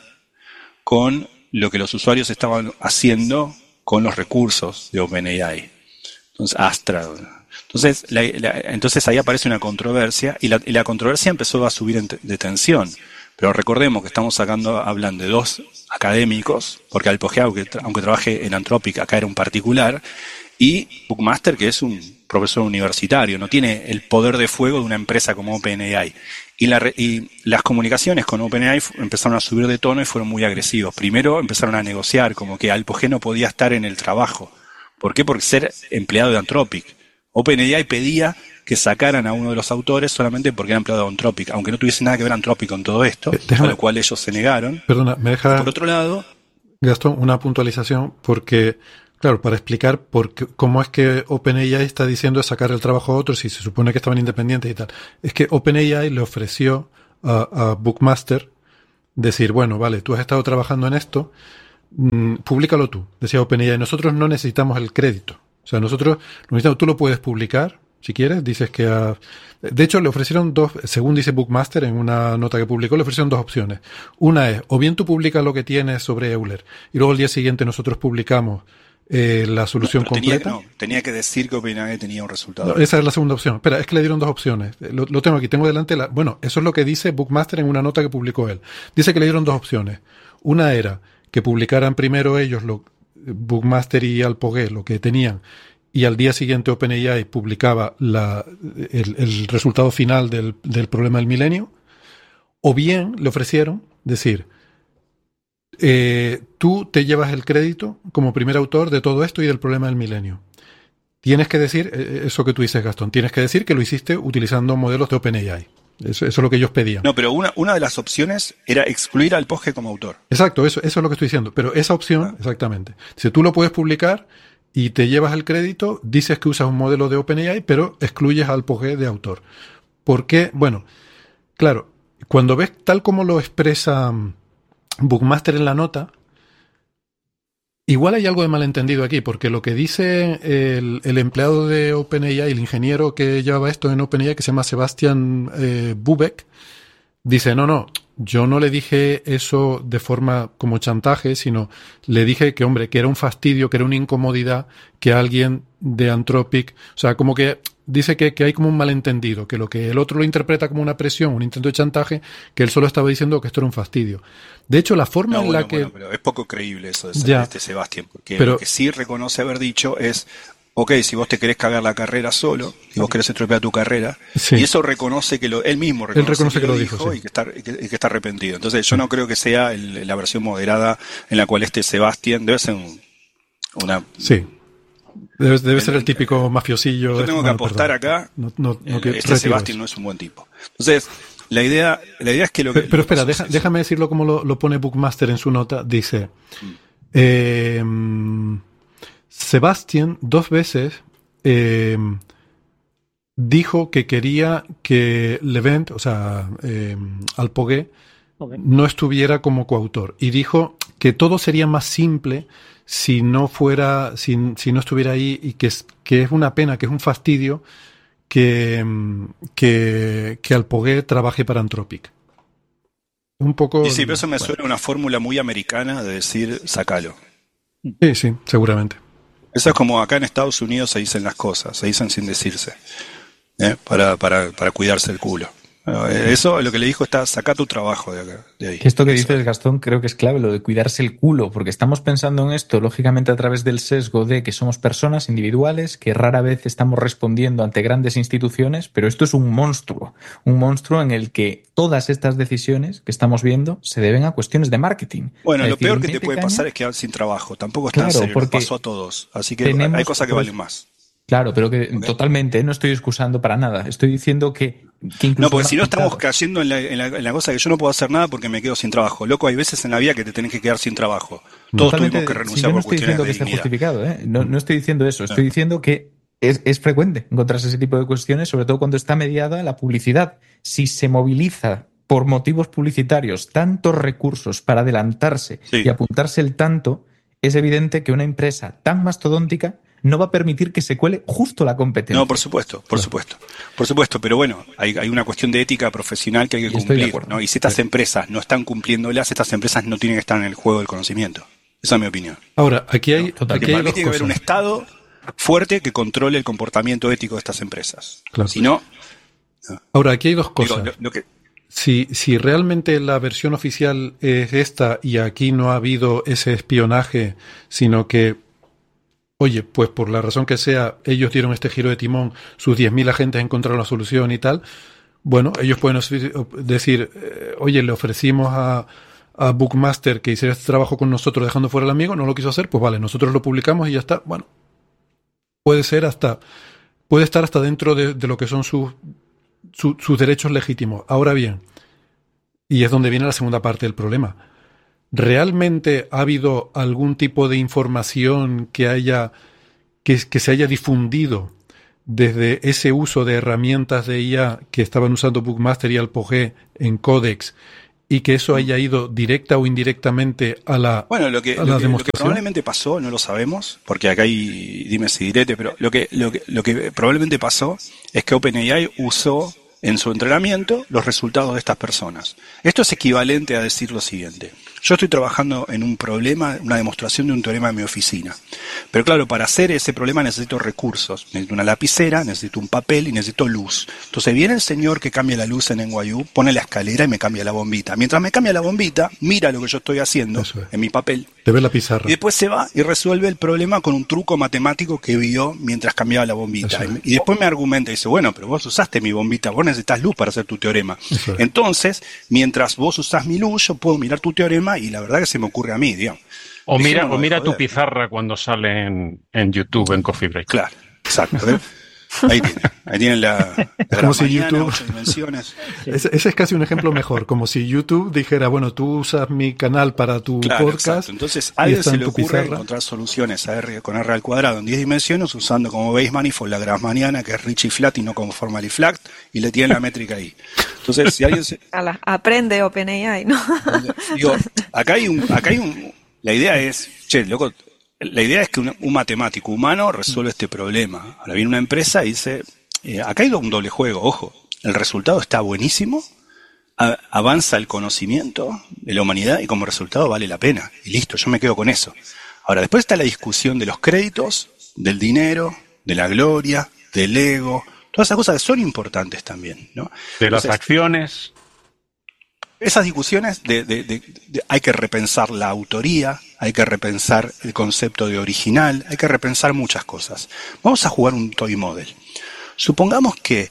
con lo que los usuarios estaban haciendo con los recursos de OpenAI. Entonces, Astra. Entonces, la, la, entonces ahí aparece una controversia, y la, y la controversia empezó a subir en, de tensión. Pero recordemos que estamos sacando, hablan de dos académicos, porque Alpogué, aunque, aunque trabaje en Anthropic, acá era un particular, y Buckmaster, que es un profesor universitario, no tiene el poder de fuego de una empresa como OpenAI. Y, la, y las comunicaciones con OpenAI empezaron a subir de tono y fueron muy agresivos. Primero empezaron a negociar, como que Alpogué no podía estar en el trabajo. ¿Por qué? Porque ser empleado de Anthropic. OpenAI pedía que sacaran a uno de los autores solamente porque era empleado de Anthropic, aunque no tuviese nada que ver Anthropic con todo esto, eh, a lo cual ellos se negaron. Perdona, me deja... Por otro lado... Gastón, una puntualización, porque, claro, para explicar por qué, cómo es que OpenAI está diciendo sacar el trabajo a otros si se supone que estaban independientes y tal. Es que OpenAI le ofreció a, a Bookmaster decir, bueno, vale, tú has estado trabajando en esto, mmm, públicalo tú. Decía OpenAI, nosotros no necesitamos el crédito. O sea, nosotros, tú lo puedes publicar, si quieres, dices que... A... De hecho, le ofrecieron dos, según dice Bookmaster en una nota que publicó, le ofrecieron dos opciones. Una es, o bien tú publicas lo que tienes sobre Euler, y luego al día siguiente nosotros publicamos eh, la solución no, completa. Tenía, no, tenía que decir que OpenAI tenía un resultado. No, esa es la segunda opción. Espera, es que le dieron dos opciones. Lo, lo tengo aquí, tengo delante la... Bueno, eso es lo que dice Bookmaster en una nota que publicó él. Dice que le dieron dos opciones. Una era que publicaran primero ellos, lo, Bookmaster y Alpogué, lo que tenían, y al día siguiente OpenAI publicaba la, el, el resultado final del, del problema del milenio, o bien le ofrecieron decir, eh, tú te llevas el crédito como primer autor de todo esto y del problema del milenio. Tienes que decir, eh, eso que tú dices, Gastón, tienes que decir que lo hiciste utilizando modelos de OpenAI. Eso, eso es lo que ellos pedían. No, pero una, una de las opciones era excluir al Poge como autor. Exacto, eso, eso es lo que estoy diciendo. Pero esa opción, ah. exactamente. Si tú lo puedes publicar y te llevas el crédito, dices que usas un modelo de OpenAI, pero excluyes al Poge de autor. ¿Por qué? Bueno, claro, cuando ves tal como lo expresa Bookmaster en la nota, igual hay algo de malentendido aquí, porque lo que dice el, el empleado de OpenAI, el ingeniero que llevaba esto en OpenAI, que se llama Sebastian eh, Bubeck, dice, no, no, yo no le dije eso de forma como chantaje, sino le dije que, hombre, que era un fastidio, que era una incomodidad que alguien de Anthropic, o sea, como que dice que, que hay como un malentendido, que lo que el otro lo interpreta como una presión, un intento de chantaje, que él solo estaba diciendo que esto era un fastidio. De hecho, la forma no, en bueno, la que... Bueno, pero es poco creíble eso de, ya, de este Sebastián, porque pero, lo que sí reconoce haber dicho es, ok, si vos te querés cagar la carrera solo, si vos querés estropear tu carrera, sí. y eso reconoce que lo, él mismo reconoce, él reconoce que, que lo dijo, dijo sí. y, que está, y, que, y que está arrepentido. Entonces yo no creo que sea el, la versión moderada en la cual este Sebastián debe ser un, una... Sí. Debe, debe el, ser el típico mafiosillo. Yo tengo que apostar perdón. acá, no, no, no, el, este Sebastián no es un buen tipo. Entonces, la idea, la idea es que lo que... Pero, pero lo espera, deja, déjame decirlo como lo, lo pone Bookmaster en su nota. Dice, mm. eh, Sebastián dos veces eh, dijo que quería que Levent, o sea, eh, Alpogué, okay. no estuviera como coautor. Y dijo que todo sería más simple si no fuera, si, si no estuviera ahí, y que es, que es una pena, que es un fastidio que, que, que Alpogué trabaje para Anthropic. Un poco... Y sí, pero eso me bueno. suena una fórmula muy americana de decir, sacalo. Sí, sí, seguramente. Eso es como acá en Estados Unidos se dicen las cosas, se dicen sin decirse, ¿eh? para, para, para cuidarse el culo. Eso, lo que le dijo está, saca tu trabajo de, acá, de ahí. Esto que dices, Gastón, creo que es clave, lo de cuidarse el culo, porque estamos pensando en esto, lógicamente, a través del sesgo de que somos personas individuales, que rara vez estamos respondiendo ante grandes instituciones, pero esto es un monstruo, un monstruo en el que todas estas decisiones que estamos viendo se deben a cuestiones de marketing. Bueno, es lo decir, peor que te puede caña, pasar es quedar sin trabajo, tampoco es tan claro, serio, porque pasó a todos, así que tenemos, hay cosas que valen más. Claro, pero que okay. totalmente, no estoy excusando para nada. Estoy diciendo que, que incluso... No, porque si no estamos cayendo en la, en, la, en la cosa que yo no puedo hacer nada porque me quedo sin trabajo. Loco, hay veces en la vida que te tenés que quedar sin trabajo. Todos totalmente, tuvimos que renunciar si yo no por estoy cuestiones diciendo de que esté dignidad. justificado, ¿eh? No, no estoy diciendo eso. Estoy diciendo que es, es frecuente encontrarse ese tipo de cuestiones, sobre todo cuando está mediada la publicidad. Si se moviliza por motivos publicitarios tantos recursos para adelantarse sí. y apuntarse el tanto, es evidente que una empresa tan mastodóntica no va a permitir que se cuele justo la competencia. No, por supuesto, por supuesto. Por supuesto, pero bueno, hay, hay una cuestión de ética profesional que hay que y cumplir, ¿no? Y si estas sí. empresas no están cumpliéndolas, estas empresas no tienen que estar en el juego del conocimiento. Esa es mi opinión. Ahora, aquí hay... ¿no? Aquí hay tiene que haber un Estado fuerte que controle el comportamiento ético de estas empresas. Claro. Si no... no. Ahora, aquí hay dos cosas. Digo, lo, lo que... Si, si realmente la versión oficial es esta y aquí no ha habido ese espionaje, sino que oye, pues por la razón que sea, ellos dieron este giro de timón, sus diez mil agentes encontraron la solución y tal, bueno, ellos pueden decir, eh, oye, le ofrecimos a, a Bookmaster que hiciera este trabajo con nosotros dejando fuera al amigo, no lo quiso hacer, pues vale, nosotros lo publicamos y ya está. Bueno, puede ser hasta... puede estar hasta dentro de, de lo que son sus, su, sus derechos legítimos. Ahora bien, y es donde viene la segunda parte del problema, ¿realmente ha habido algún tipo de información que haya que, que se haya difundido desde ese uso de herramientas de I A que estaban usando Bookmaster y Alpogé en Codex, y que eso haya ido directa o indirectamente a la Bueno, lo que, a la lo que, demostración? lo que probablemente pasó, no lo sabemos, porque acá hay dimes y diretes, pero lo que, lo que, lo que probablemente pasó es que OpenAI usó en su entrenamiento los resultados de estas personas. Esto es equivalente a decir lo siguiente. Yo estoy trabajando en un problema, una demostración de un teorema en mi oficina. Pero claro, para hacer ese problema necesito recursos. Necesito una lapicera, necesito un papel y necesito luz. Entonces viene el señor que cambia la luz en N Y U, pone la escalera y me cambia la bombita. Mientras me cambia la bombita, mira lo que yo estoy haciendo Eso es. en mi papel. Te ve la pizarra. Y después se va y resuelve el problema con un truco matemático que vio mientras cambiaba la bombita. Eso es. Y después me argumenta y dice, bueno, pero vos usaste mi bombita, vos necesitas luz para hacer tu teorema. Eso es. Entonces, mientras vos usás mi luz, yo puedo mirar tu teorema y la verdad que se me ocurre a mí, digamos. O mira, Dejémonos o mira de tu joder. pizarra cuando sale en, en YouTube, en Coffee Break. Claro, exacto. ¿Ves? Ahí tienen, ahí tienen la, la Como gran si mañana, YouTube- ocho dimensiones. Ese, ese es casi un ejemplo mejor, como si YouTube dijera, bueno, tú usas mi canal para tu Claro, podcast. exacto. Entonces, a y alguien está se en le tu ocurre pizarra. encontrar soluciones a R con R al cuadrado en diez dimensiones usando como base manifold la Grassmanniana, que es rich y flat y no como formal y flat, y le tienen la métrica ahí. Entonces, si alguien se, Ala, aprende OpenAI, ¿no? digo, acá hay un, acá hay un, la idea es, che, loco, la idea es que un, un matemático humano resuelve este problema. Ahora viene una empresa y dice, eh, acá hay un doble juego, ojo, el resultado está buenísimo, a, avanza el conocimiento de la humanidad y como resultado vale la pena. Y listo, yo me quedo con eso. Ahora, después está la discusión de los créditos, del dinero, de la gloria, del ego, todas esas cosas que son importantes también, ¿no? De las Entonces, acciones. esas discusiones de, de, de, de- hay que repensar la autoría, hay que repensar el concepto de original, hay que repensar muchas cosas. Vamos a jugar un toy model. Supongamos que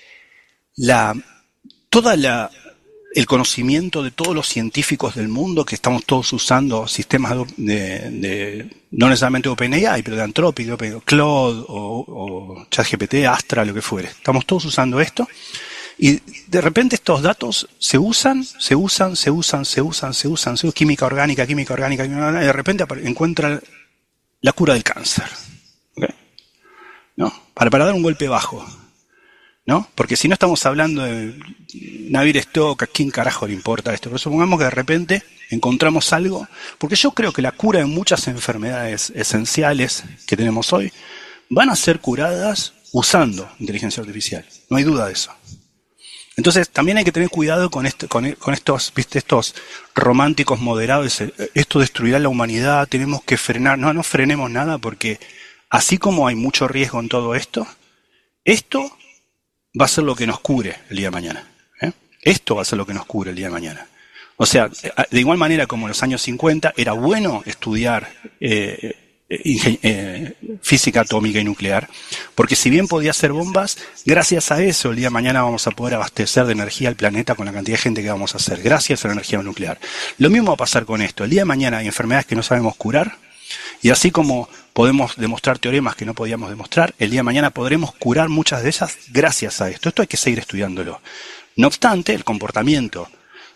la toda la el conocimiento de todos los científicos del mundo, que estamos todos usando sistemas de, de, de no necesariamente OpenAI, pero de Anthropic, de Open, Claude o, o ChatGPT, Astra, lo que fuere. Estamos todos usando esto. Y de repente estos datos se usan, se usan, se usan, se usan, se usan, se usan, química orgánica, química orgánica, química orgánica, y de repente encuentra la cura del cáncer. ¿Okay? ¿No? Para, para dar un golpe bajo. ¿No? Porque si no estamos hablando de Navier-Stokes, ¿a quién carajo le importa esto? Pero supongamos que de repente encontramos algo, porque yo creo que la cura de muchas enfermedades esenciales que tenemos hoy van a ser curadas usando inteligencia artificial. No hay duda de eso. Entonces, también hay que tener cuidado con, este, con, con estos, ¿viste? Estos románticos moderados. Esto destruirá la humanidad, tenemos que frenar. No, no frenemos nada, porque así como hay mucho riesgo en todo esto, esto va a ser lo que nos cure el día de mañana. ¿eh? Esto va a ser lo que nos cure el día de mañana. O sea, de igual manera como en los años cincuenta era bueno estudiar eh, eh, eh, física atómica y nuclear, porque si bien podía hacer bombas, gracias a eso el día de mañana vamos a poder abastecer de energía al planeta con la cantidad de gente que vamos a hacer, gracias a la energía nuclear. Lo mismo va a pasar con esto. El día de mañana hay enfermedades que no sabemos curar, y así como podemos demostrar teoremas que no podíamos demostrar, el día de mañana podremos curar muchas de ellas gracias a esto. Esto hay que seguir estudiándolo. No obstante, el comportamiento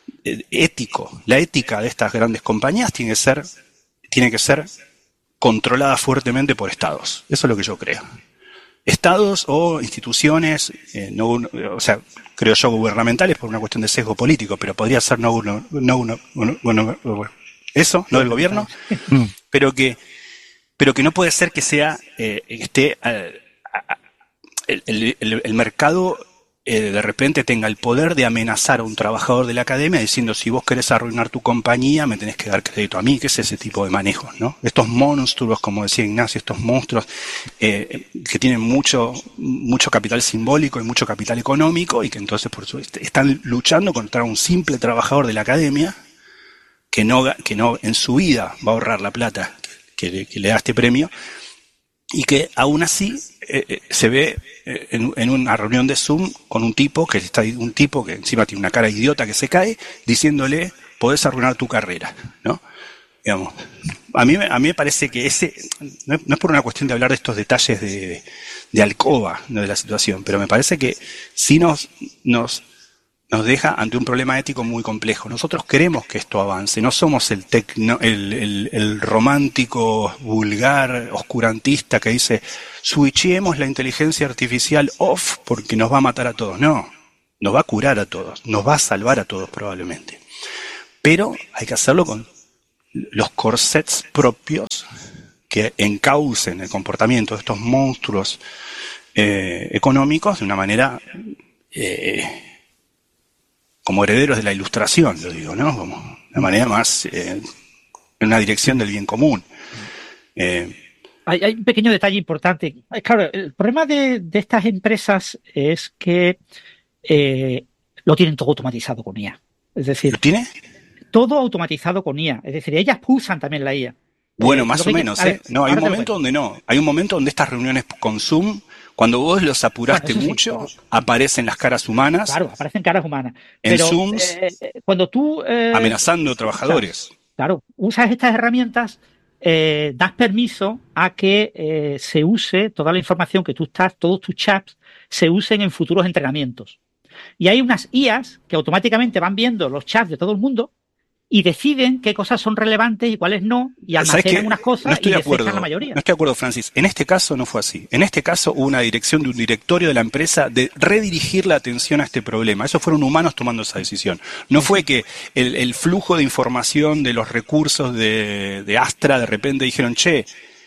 ético, la ética de estas grandes compañías tiene que ser, tiene que ser controlada fuertemente por estados. Eso es lo que yo creo. Estados o instituciones, eh, no, o sea, creo yo gubernamentales por una cuestión de sesgo político, pero podría ser no uno, no uno, uno, uno, uno eso, no del gobierno, pero que, pero que no puede ser que sea, eh, esté, eh, el, el, el, el mercado eh, de repente tenga el poder de amenazar a un trabajador de la academia diciendo, si vos querés arruinar tu compañía, me tenés que dar crédito a mí. ¿Qué es ese tipo de manejos, no? Estos monstruos, como decía Ignacio, estos monstruos eh, que tienen mucho, mucho capital simbólico y mucho capital económico, y que entonces por su, están luchando contra un simple trabajador de la academia que no, que no en su vida va a ahorrar la plata que le, que le da este premio, y que aún así eh, se ve eh, en, en una reunión de Zoom con un tipo que está un tipo que encima tiene una cara de idiota que se cae, diciéndole, podés arruinar tu carrera, ¿no? Digamos, a mí, a mí me parece que ese, no es, no es por una cuestión de hablar de estos detalles de, de alcoba de la situación, pero me parece que sí nos, nos, nos deja ante un problema ético muy complejo. Nosotros queremos que esto avance, no somos el, tecno, el, el, el romántico, vulgar, oscurantista que dice switchemos la inteligencia artificial off porque nos va a matar a todos. No, nos va a curar a todos, nos va a salvar a todos probablemente. Pero hay que hacerlo con los corsets propios que encaucen el comportamiento de estos monstruos eh, económicos de una manera eh, como herederos de la ilustración, lo digo, ¿no? Como de una manera más eh, en una dirección del bien común. Eh, hay, hay un pequeño detalle importante. Claro, el problema de, de estas empresas es que eh, lo tienen todo automatizado con I A. Es decir, ¿lo tiene? Todo automatizado con I A. Es decir, ellas usan también la I A. Bueno, eh, más o menos, ¿eh? No, hay un momento donde no. Hay un momento donde estas reuniones con Zoom, cuando vos los apuraste bueno, mucho, sí, aparecen las caras humanas. Claro, aparecen caras humanas. En Pero, Zooms, eh, cuando tú... Eh, amenazando trabajadores. Usas, claro, usas estas herramientas, eh, das permiso a que eh, se use toda la información que tú estás, todos tus chats, se usen en futuros entrenamientos. Y hay unas I As que automáticamente van viendo los chats de todo el mundo y deciden qué cosas son relevantes y cuáles no, y almacenan unas cosas no estoy y de acuerdo, desechan la mayoría. No estoy de acuerdo, Francis. En este caso no fue así. En este caso hubo una dirección de un directorio de la empresa de redirigir la atención a este problema. Esos fueron humanos tomando esa decisión. No fue que el, el flujo de información de los recursos de, de Astra de repente dijeron, che,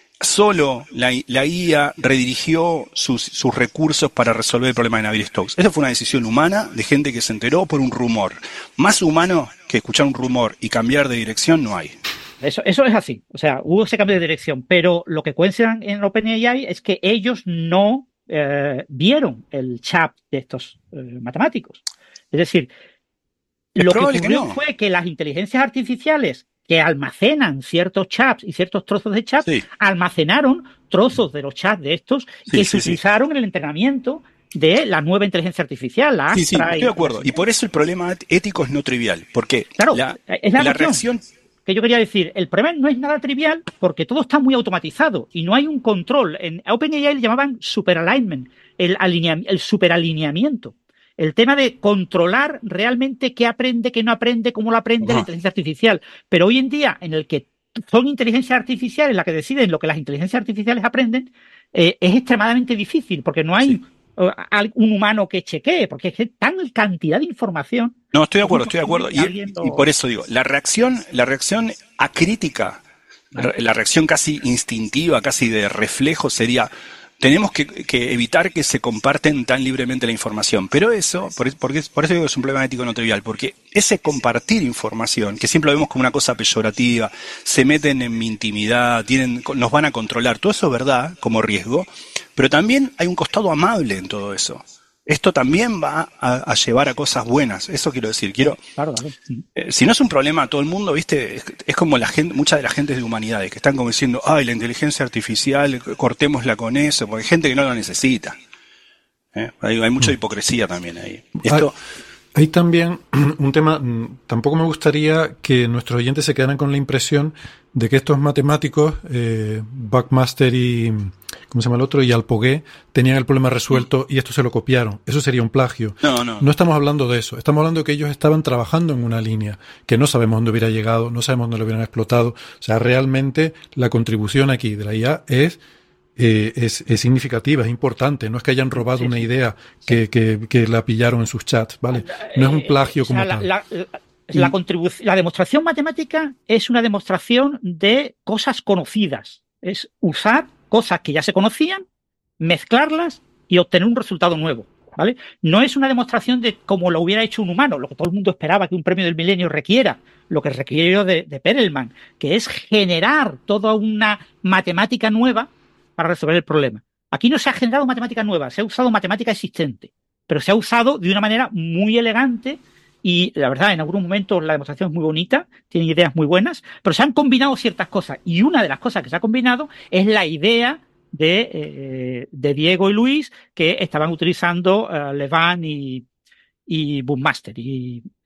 solo la, la I A redirigió sus, sus recursos para resolver el problema de Navier-Stokes. Esa fue una decisión humana de gente que se enteró por un rumor. Más humano que escuchar un rumor y cambiar de dirección no hay. Eso, eso es así. O sea, hubo ese cambio de dirección. Pero lo que cuentan en OpenAI es que ellos no eh, vieron el chat de estos eh, matemáticos. Es decir, es lo que ocurrió que no. fue que las inteligencias artificiales que almacenan ciertos chats y ciertos trozos de chats, sí. almacenaron trozos de los chats de estos sí, que sí, se utilizaron sí. en el entrenamiento de la nueva inteligencia artificial, la Astra. Sí, sí, estoy de acuerdo. Y por eso el problema ético es no trivial. Porque claro, la, es la, la reacción... que yo quería decir, el problema no es nada trivial porque todo está muy automatizado y no hay un control. En OpenAI le llamaban superalignment, el, el superalineamiento. El tema de controlar realmente qué aprende, qué no aprende, cómo lo aprende Ajá. la inteligencia artificial. Pero hoy en día, en el que son inteligencias artificiales las que deciden lo que las inteligencias artificiales aprenden, eh, es extremadamente difícil, porque no hay sí. uh, un humano que chequee, porque es que tan cantidad de información. No, estoy de acuerdo, estoy de acuerdo. Y, lo... y por eso digo, la reacción, la reacción acrítica, ¿vale? la reacción casi instintiva, casi de reflejo sería... Tenemos que, que evitar que se comparten tan libremente la información. Pero eso, por, por, por eso digo que es un problema ético no trivial, porque ese compartir información, que siempre lo vemos como una cosa peyorativa, se meten en mi intimidad, tienen, nos van a controlar, todo eso es verdad, como riesgo, pero también hay un costado amable en todo eso. Esto también va a, a llevar a cosas buenas, eso quiero decir. Quiero, claro, claro. Eh, si no es un problema a todo el mundo, viste, es, es como la gente, muchas de las gentes de humanidades que están como diciendo, ay, la inteligencia artificial, cortémosla con eso, porque hay gente que no lo necesita. ¿Eh? Hay, hay mucha hipocresía también ahí. Esto, hay, hay también un tema, tampoco me gustaría que nuestros oyentes se quedaran con la impresión de que estos matemáticos, eh, Buckmaster y... ¿cómo se llama el otro? Y Alpogué, tenían el problema resuelto y esto se lo copiaron. Eso sería un plagio. No, no. No estamos hablando de eso. Estamos hablando de que ellos estaban trabajando en una línea que no sabemos dónde hubiera llegado, no sabemos dónde lo hubieran explotado. O sea, realmente la contribución aquí de la I A es, eh, es, es significativa, es importante. No es que hayan robado sí, una sí. idea que, que, que la pillaron en sus chats, ¿vale? No es un plagio como o sea, tal. La, la, la, contribución, la demostración matemática es una demostración de cosas conocidas. Es usar cosas que ya se conocían, mezclarlas y obtener un resultado nuevo, ¿vale? No es una demostración de cómo lo hubiera hecho un humano, lo que todo el mundo esperaba que un premio del milenio requiera, lo que requirió de, de Perelman, que es generar toda una matemática nueva para resolver el problema. Aquí no se ha generado matemática nueva, se ha usado matemática existente, pero se ha usado de una manera muy elegante y, la verdad, en algunos momentos la demostración es muy bonita, tiene ideas muy buenas, pero se han combinado ciertas cosas. Y una de las cosas que se ha combinado es la idea de, eh, de Diego y Luis, que estaban utilizando uh, Levan y, y Buckmaster. Y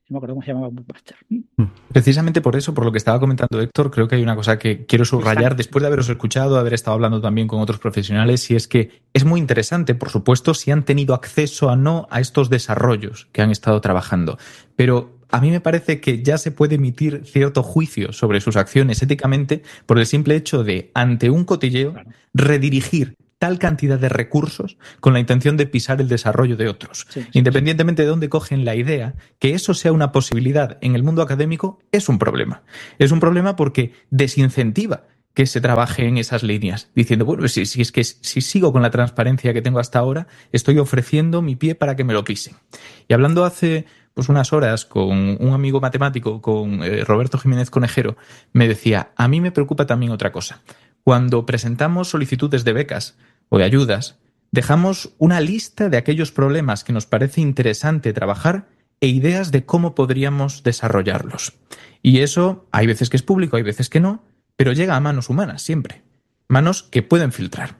No me acuerdo cómo se llamaba Bookmaster. Precisamente por eso, por lo que estaba comentando Héctor, creo que hay una cosa que quiero subrayar después de haberos escuchado, haber estado hablando también con otros profesionales, y es que es muy interesante, por supuesto, si han tenido acceso o no a estos desarrollos que han estado trabajando. Pero a mí me parece que ya se puede emitir cierto juicio sobre sus acciones éticamente por el simple hecho de, ante un cotilleo, claro, redirigir tal cantidad de recursos con la intención de pisar el desarrollo de otros. Sí, sí, Independientemente sí. de dónde cogen la idea, que eso sea una posibilidad en el mundo académico es un problema. Es un problema porque desincentiva que se trabaje en esas líneas, diciendo, bueno, si, si es que si sigo con la transparencia que tengo hasta ahora, estoy ofreciendo mi pie para que me lo pisen. Y hablando hace pues unas horas con un amigo matemático, con eh, Roberto Jiménez Conejero, me decía, a mí me preocupa también otra cosa. Cuando presentamos solicitudes de becas o de ayudas, dejamos una lista de aquellos problemas que nos parece interesante trabajar e ideas de cómo podríamos desarrollarlos. Y eso hay veces que es público, hay veces que no, pero llega a manos humanas siempre. Manos que pueden filtrar.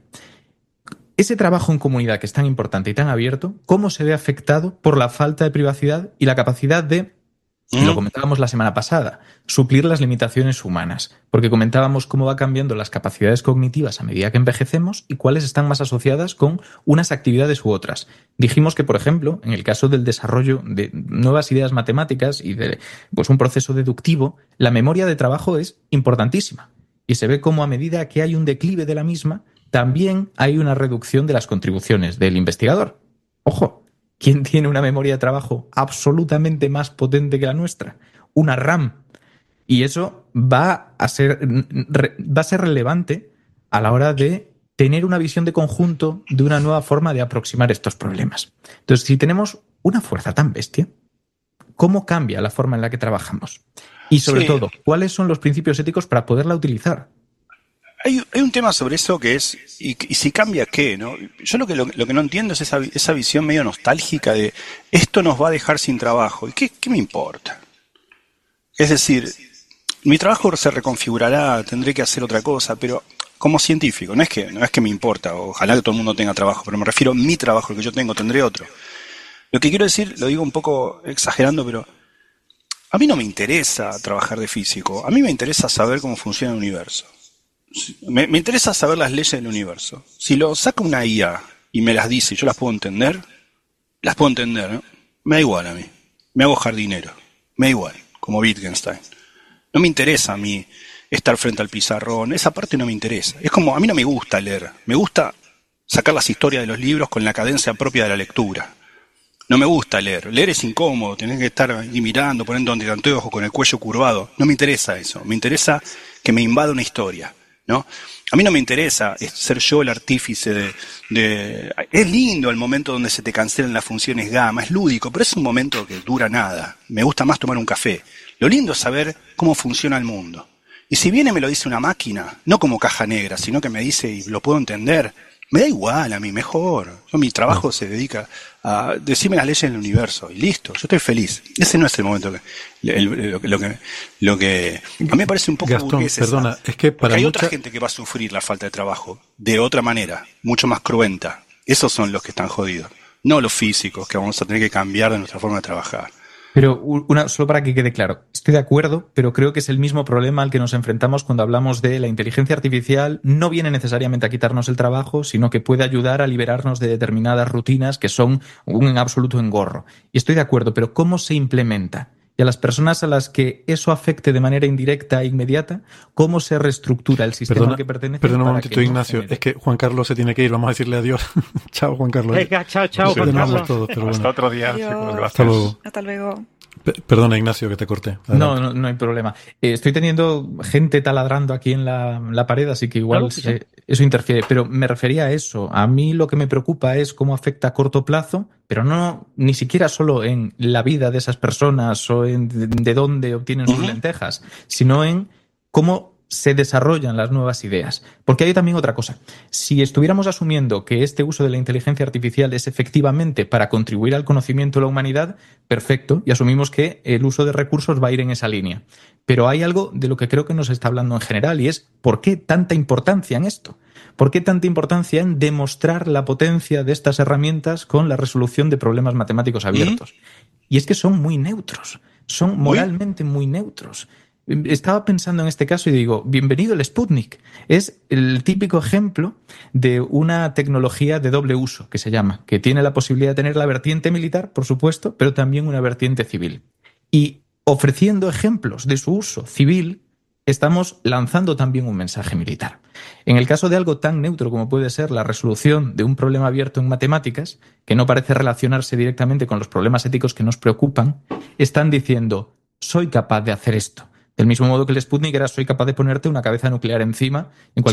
Ese trabajo en comunidad que es tan importante y tan abierto, ¿cómo se ve afectado por la falta de privacidad y la capacidad de, y lo comentábamos la semana pasada, suplir las limitaciones humanas? Porque comentábamos cómo va cambiando las capacidades cognitivas a medida que envejecemos y cuáles están más asociadas con unas actividades u otras. Dijimos que, por ejemplo, en el caso del desarrollo de nuevas ideas matemáticas y de pues, un proceso deductivo, la memoria de trabajo es importantísima. Y se ve cómo a medida que hay un declive de la misma, también hay una reducción de las contribuciones del investigador. Ojo, ¿quién tiene una memoria de trabajo absolutamente más potente que la nuestra? Una RAM. Y eso va a ser, va a ser relevante a la hora de tener una visión de conjunto de una nueva forma de aproximar estos problemas. Entonces, si tenemos una fuerza tan bestia, ¿cómo cambia la forma en la que trabajamos? Y sobre sí. todo, ¿cuáles son los principios éticos para poderla utilizar? Hay, hay un tema sobre eso que es, y, y si cambia qué, ¿no? Yo lo que, lo, lo que no entiendo es esa, esa visión medio nostálgica de esto nos va a dejar sin trabajo. ¿Y qué, qué me importa? Es decir, mi trabajo se reconfigurará, tendré que hacer otra cosa, pero como científico, no es que, no es que me importa, ojalá que todo el mundo tenga trabajo, pero me refiero a mi trabajo, el que yo tengo, tendré otro. Lo que quiero decir, lo digo un poco exagerando, pero a mí no me interesa trabajar de físico, a mí me interesa saber cómo funciona el universo. Me, me interesa saber las leyes del universo. Si lo saca una I A y me las dice y yo las puedo entender, las puedo entender, ¿no? Me da igual a mí. Me hago jardinero. Me da igual, como Wittgenstein. No me interesa a mí estar frente al pizarrón. Esa parte no me interesa. Es como, a mí no me gusta leer. Me gusta sacar las historias de los libros con la cadencia propia de la lectura. No me gusta leer. Leer es incómodo. Tenés que estar ahí mirando, poniendo anteojos con el cuello curvado. No me interesa eso. Me interesa que me invada una historia, ¿no? A mí no me interesa ser yo el artífice de, de... Es lindo el momento donde se te cancelan las funciones gamma, es lúdico, pero es un momento que dura nada. Me gusta más tomar un café. Lo lindo es saber cómo funciona el mundo. Y si viene me lo dice una máquina, no como caja negra, sino que me dice y lo puedo entender, me da igual a mí, mejor. Yo, mi trabajo se dedica a decirme las leyes del universo y listo, yo estoy feliz. Ese no es el momento que el, lo, lo que lo que a mí me parece un poco Gastón, burgués, perdona, esa, es que para hay mucha... otra gente que va a sufrir la falta de trabajo de otra manera, mucho más cruenta. Esos son los que están jodidos, no los físicos que vamos a tener que cambiar de nuestra forma de trabajar. Pero una, solo para que quede claro, estoy de acuerdo, pero creo que es el mismo problema al que nos enfrentamos cuando hablamos de la inteligencia artificial. No viene necesariamente a quitarnos el trabajo, sino que puede ayudar a liberarnos de determinadas rutinas que son un absoluto engorro. Y estoy de acuerdo, pero ¿cómo se implementa? Y a las personas a las que eso afecte de manera indirecta e inmediata, ¿cómo se reestructura el sistema perdona, al que pertenece? Perdona un momentito, no Ignacio. Genere? Es que Juan Carlos se tiene que ir. Vamos a decirle adiós. Chao, Juan Carlos. Venga, chao, chao, Juan Carlos. Todos, pero Hasta bueno. otro día. Chicos, Hasta luego. Hasta luego. Perdona, Ignacio, que te corté. No, no, no hay problema. Eh, estoy teniendo gente taladrando aquí en la, la pared, así que igual sí, se, eso interfiere. Pero me refería a eso. A mí lo que me preocupa es cómo afecta a corto plazo, pero no ni siquiera solo en la vida de esas personas o en de, de dónde obtienen sus uh-huh. lentejas, sino en cómo se desarrollan las nuevas ideas. Porque hay también otra cosa. Si estuviéramos asumiendo que este uso de la inteligencia artificial es efectivamente para contribuir al conocimiento de la humanidad, perfecto, y asumimos que el uso de recursos va a ir en esa línea. Pero hay algo de lo que creo que nos está hablando en general, y es ¿por qué tanta importancia en esto? ¿Por qué tanta importancia en demostrar la potencia de estas herramientas con la resolución de problemas matemáticos abiertos? ¿Mm? Y es que son muy neutros. son moralmente muy neutros. Estaba pensando en este caso y digo, bienvenido el Sputnik. Es el típico ejemplo de una tecnología de doble uso, que se llama, que tiene la posibilidad de tener la vertiente militar, por supuesto, pero también una vertiente civil. Y ofreciendo ejemplos de su uso civil, estamos lanzando también un mensaje militar. En el caso de algo tan neutro como puede ser la resolución de un problema abierto en matemáticas, que no parece relacionarse directamente con los problemas éticos que nos preocupan, están diciendo, soy capaz de hacer esto. Del mismo modo que el Sputnik era, soy capaz de ponerte una cabeza nuclear encima en cualquier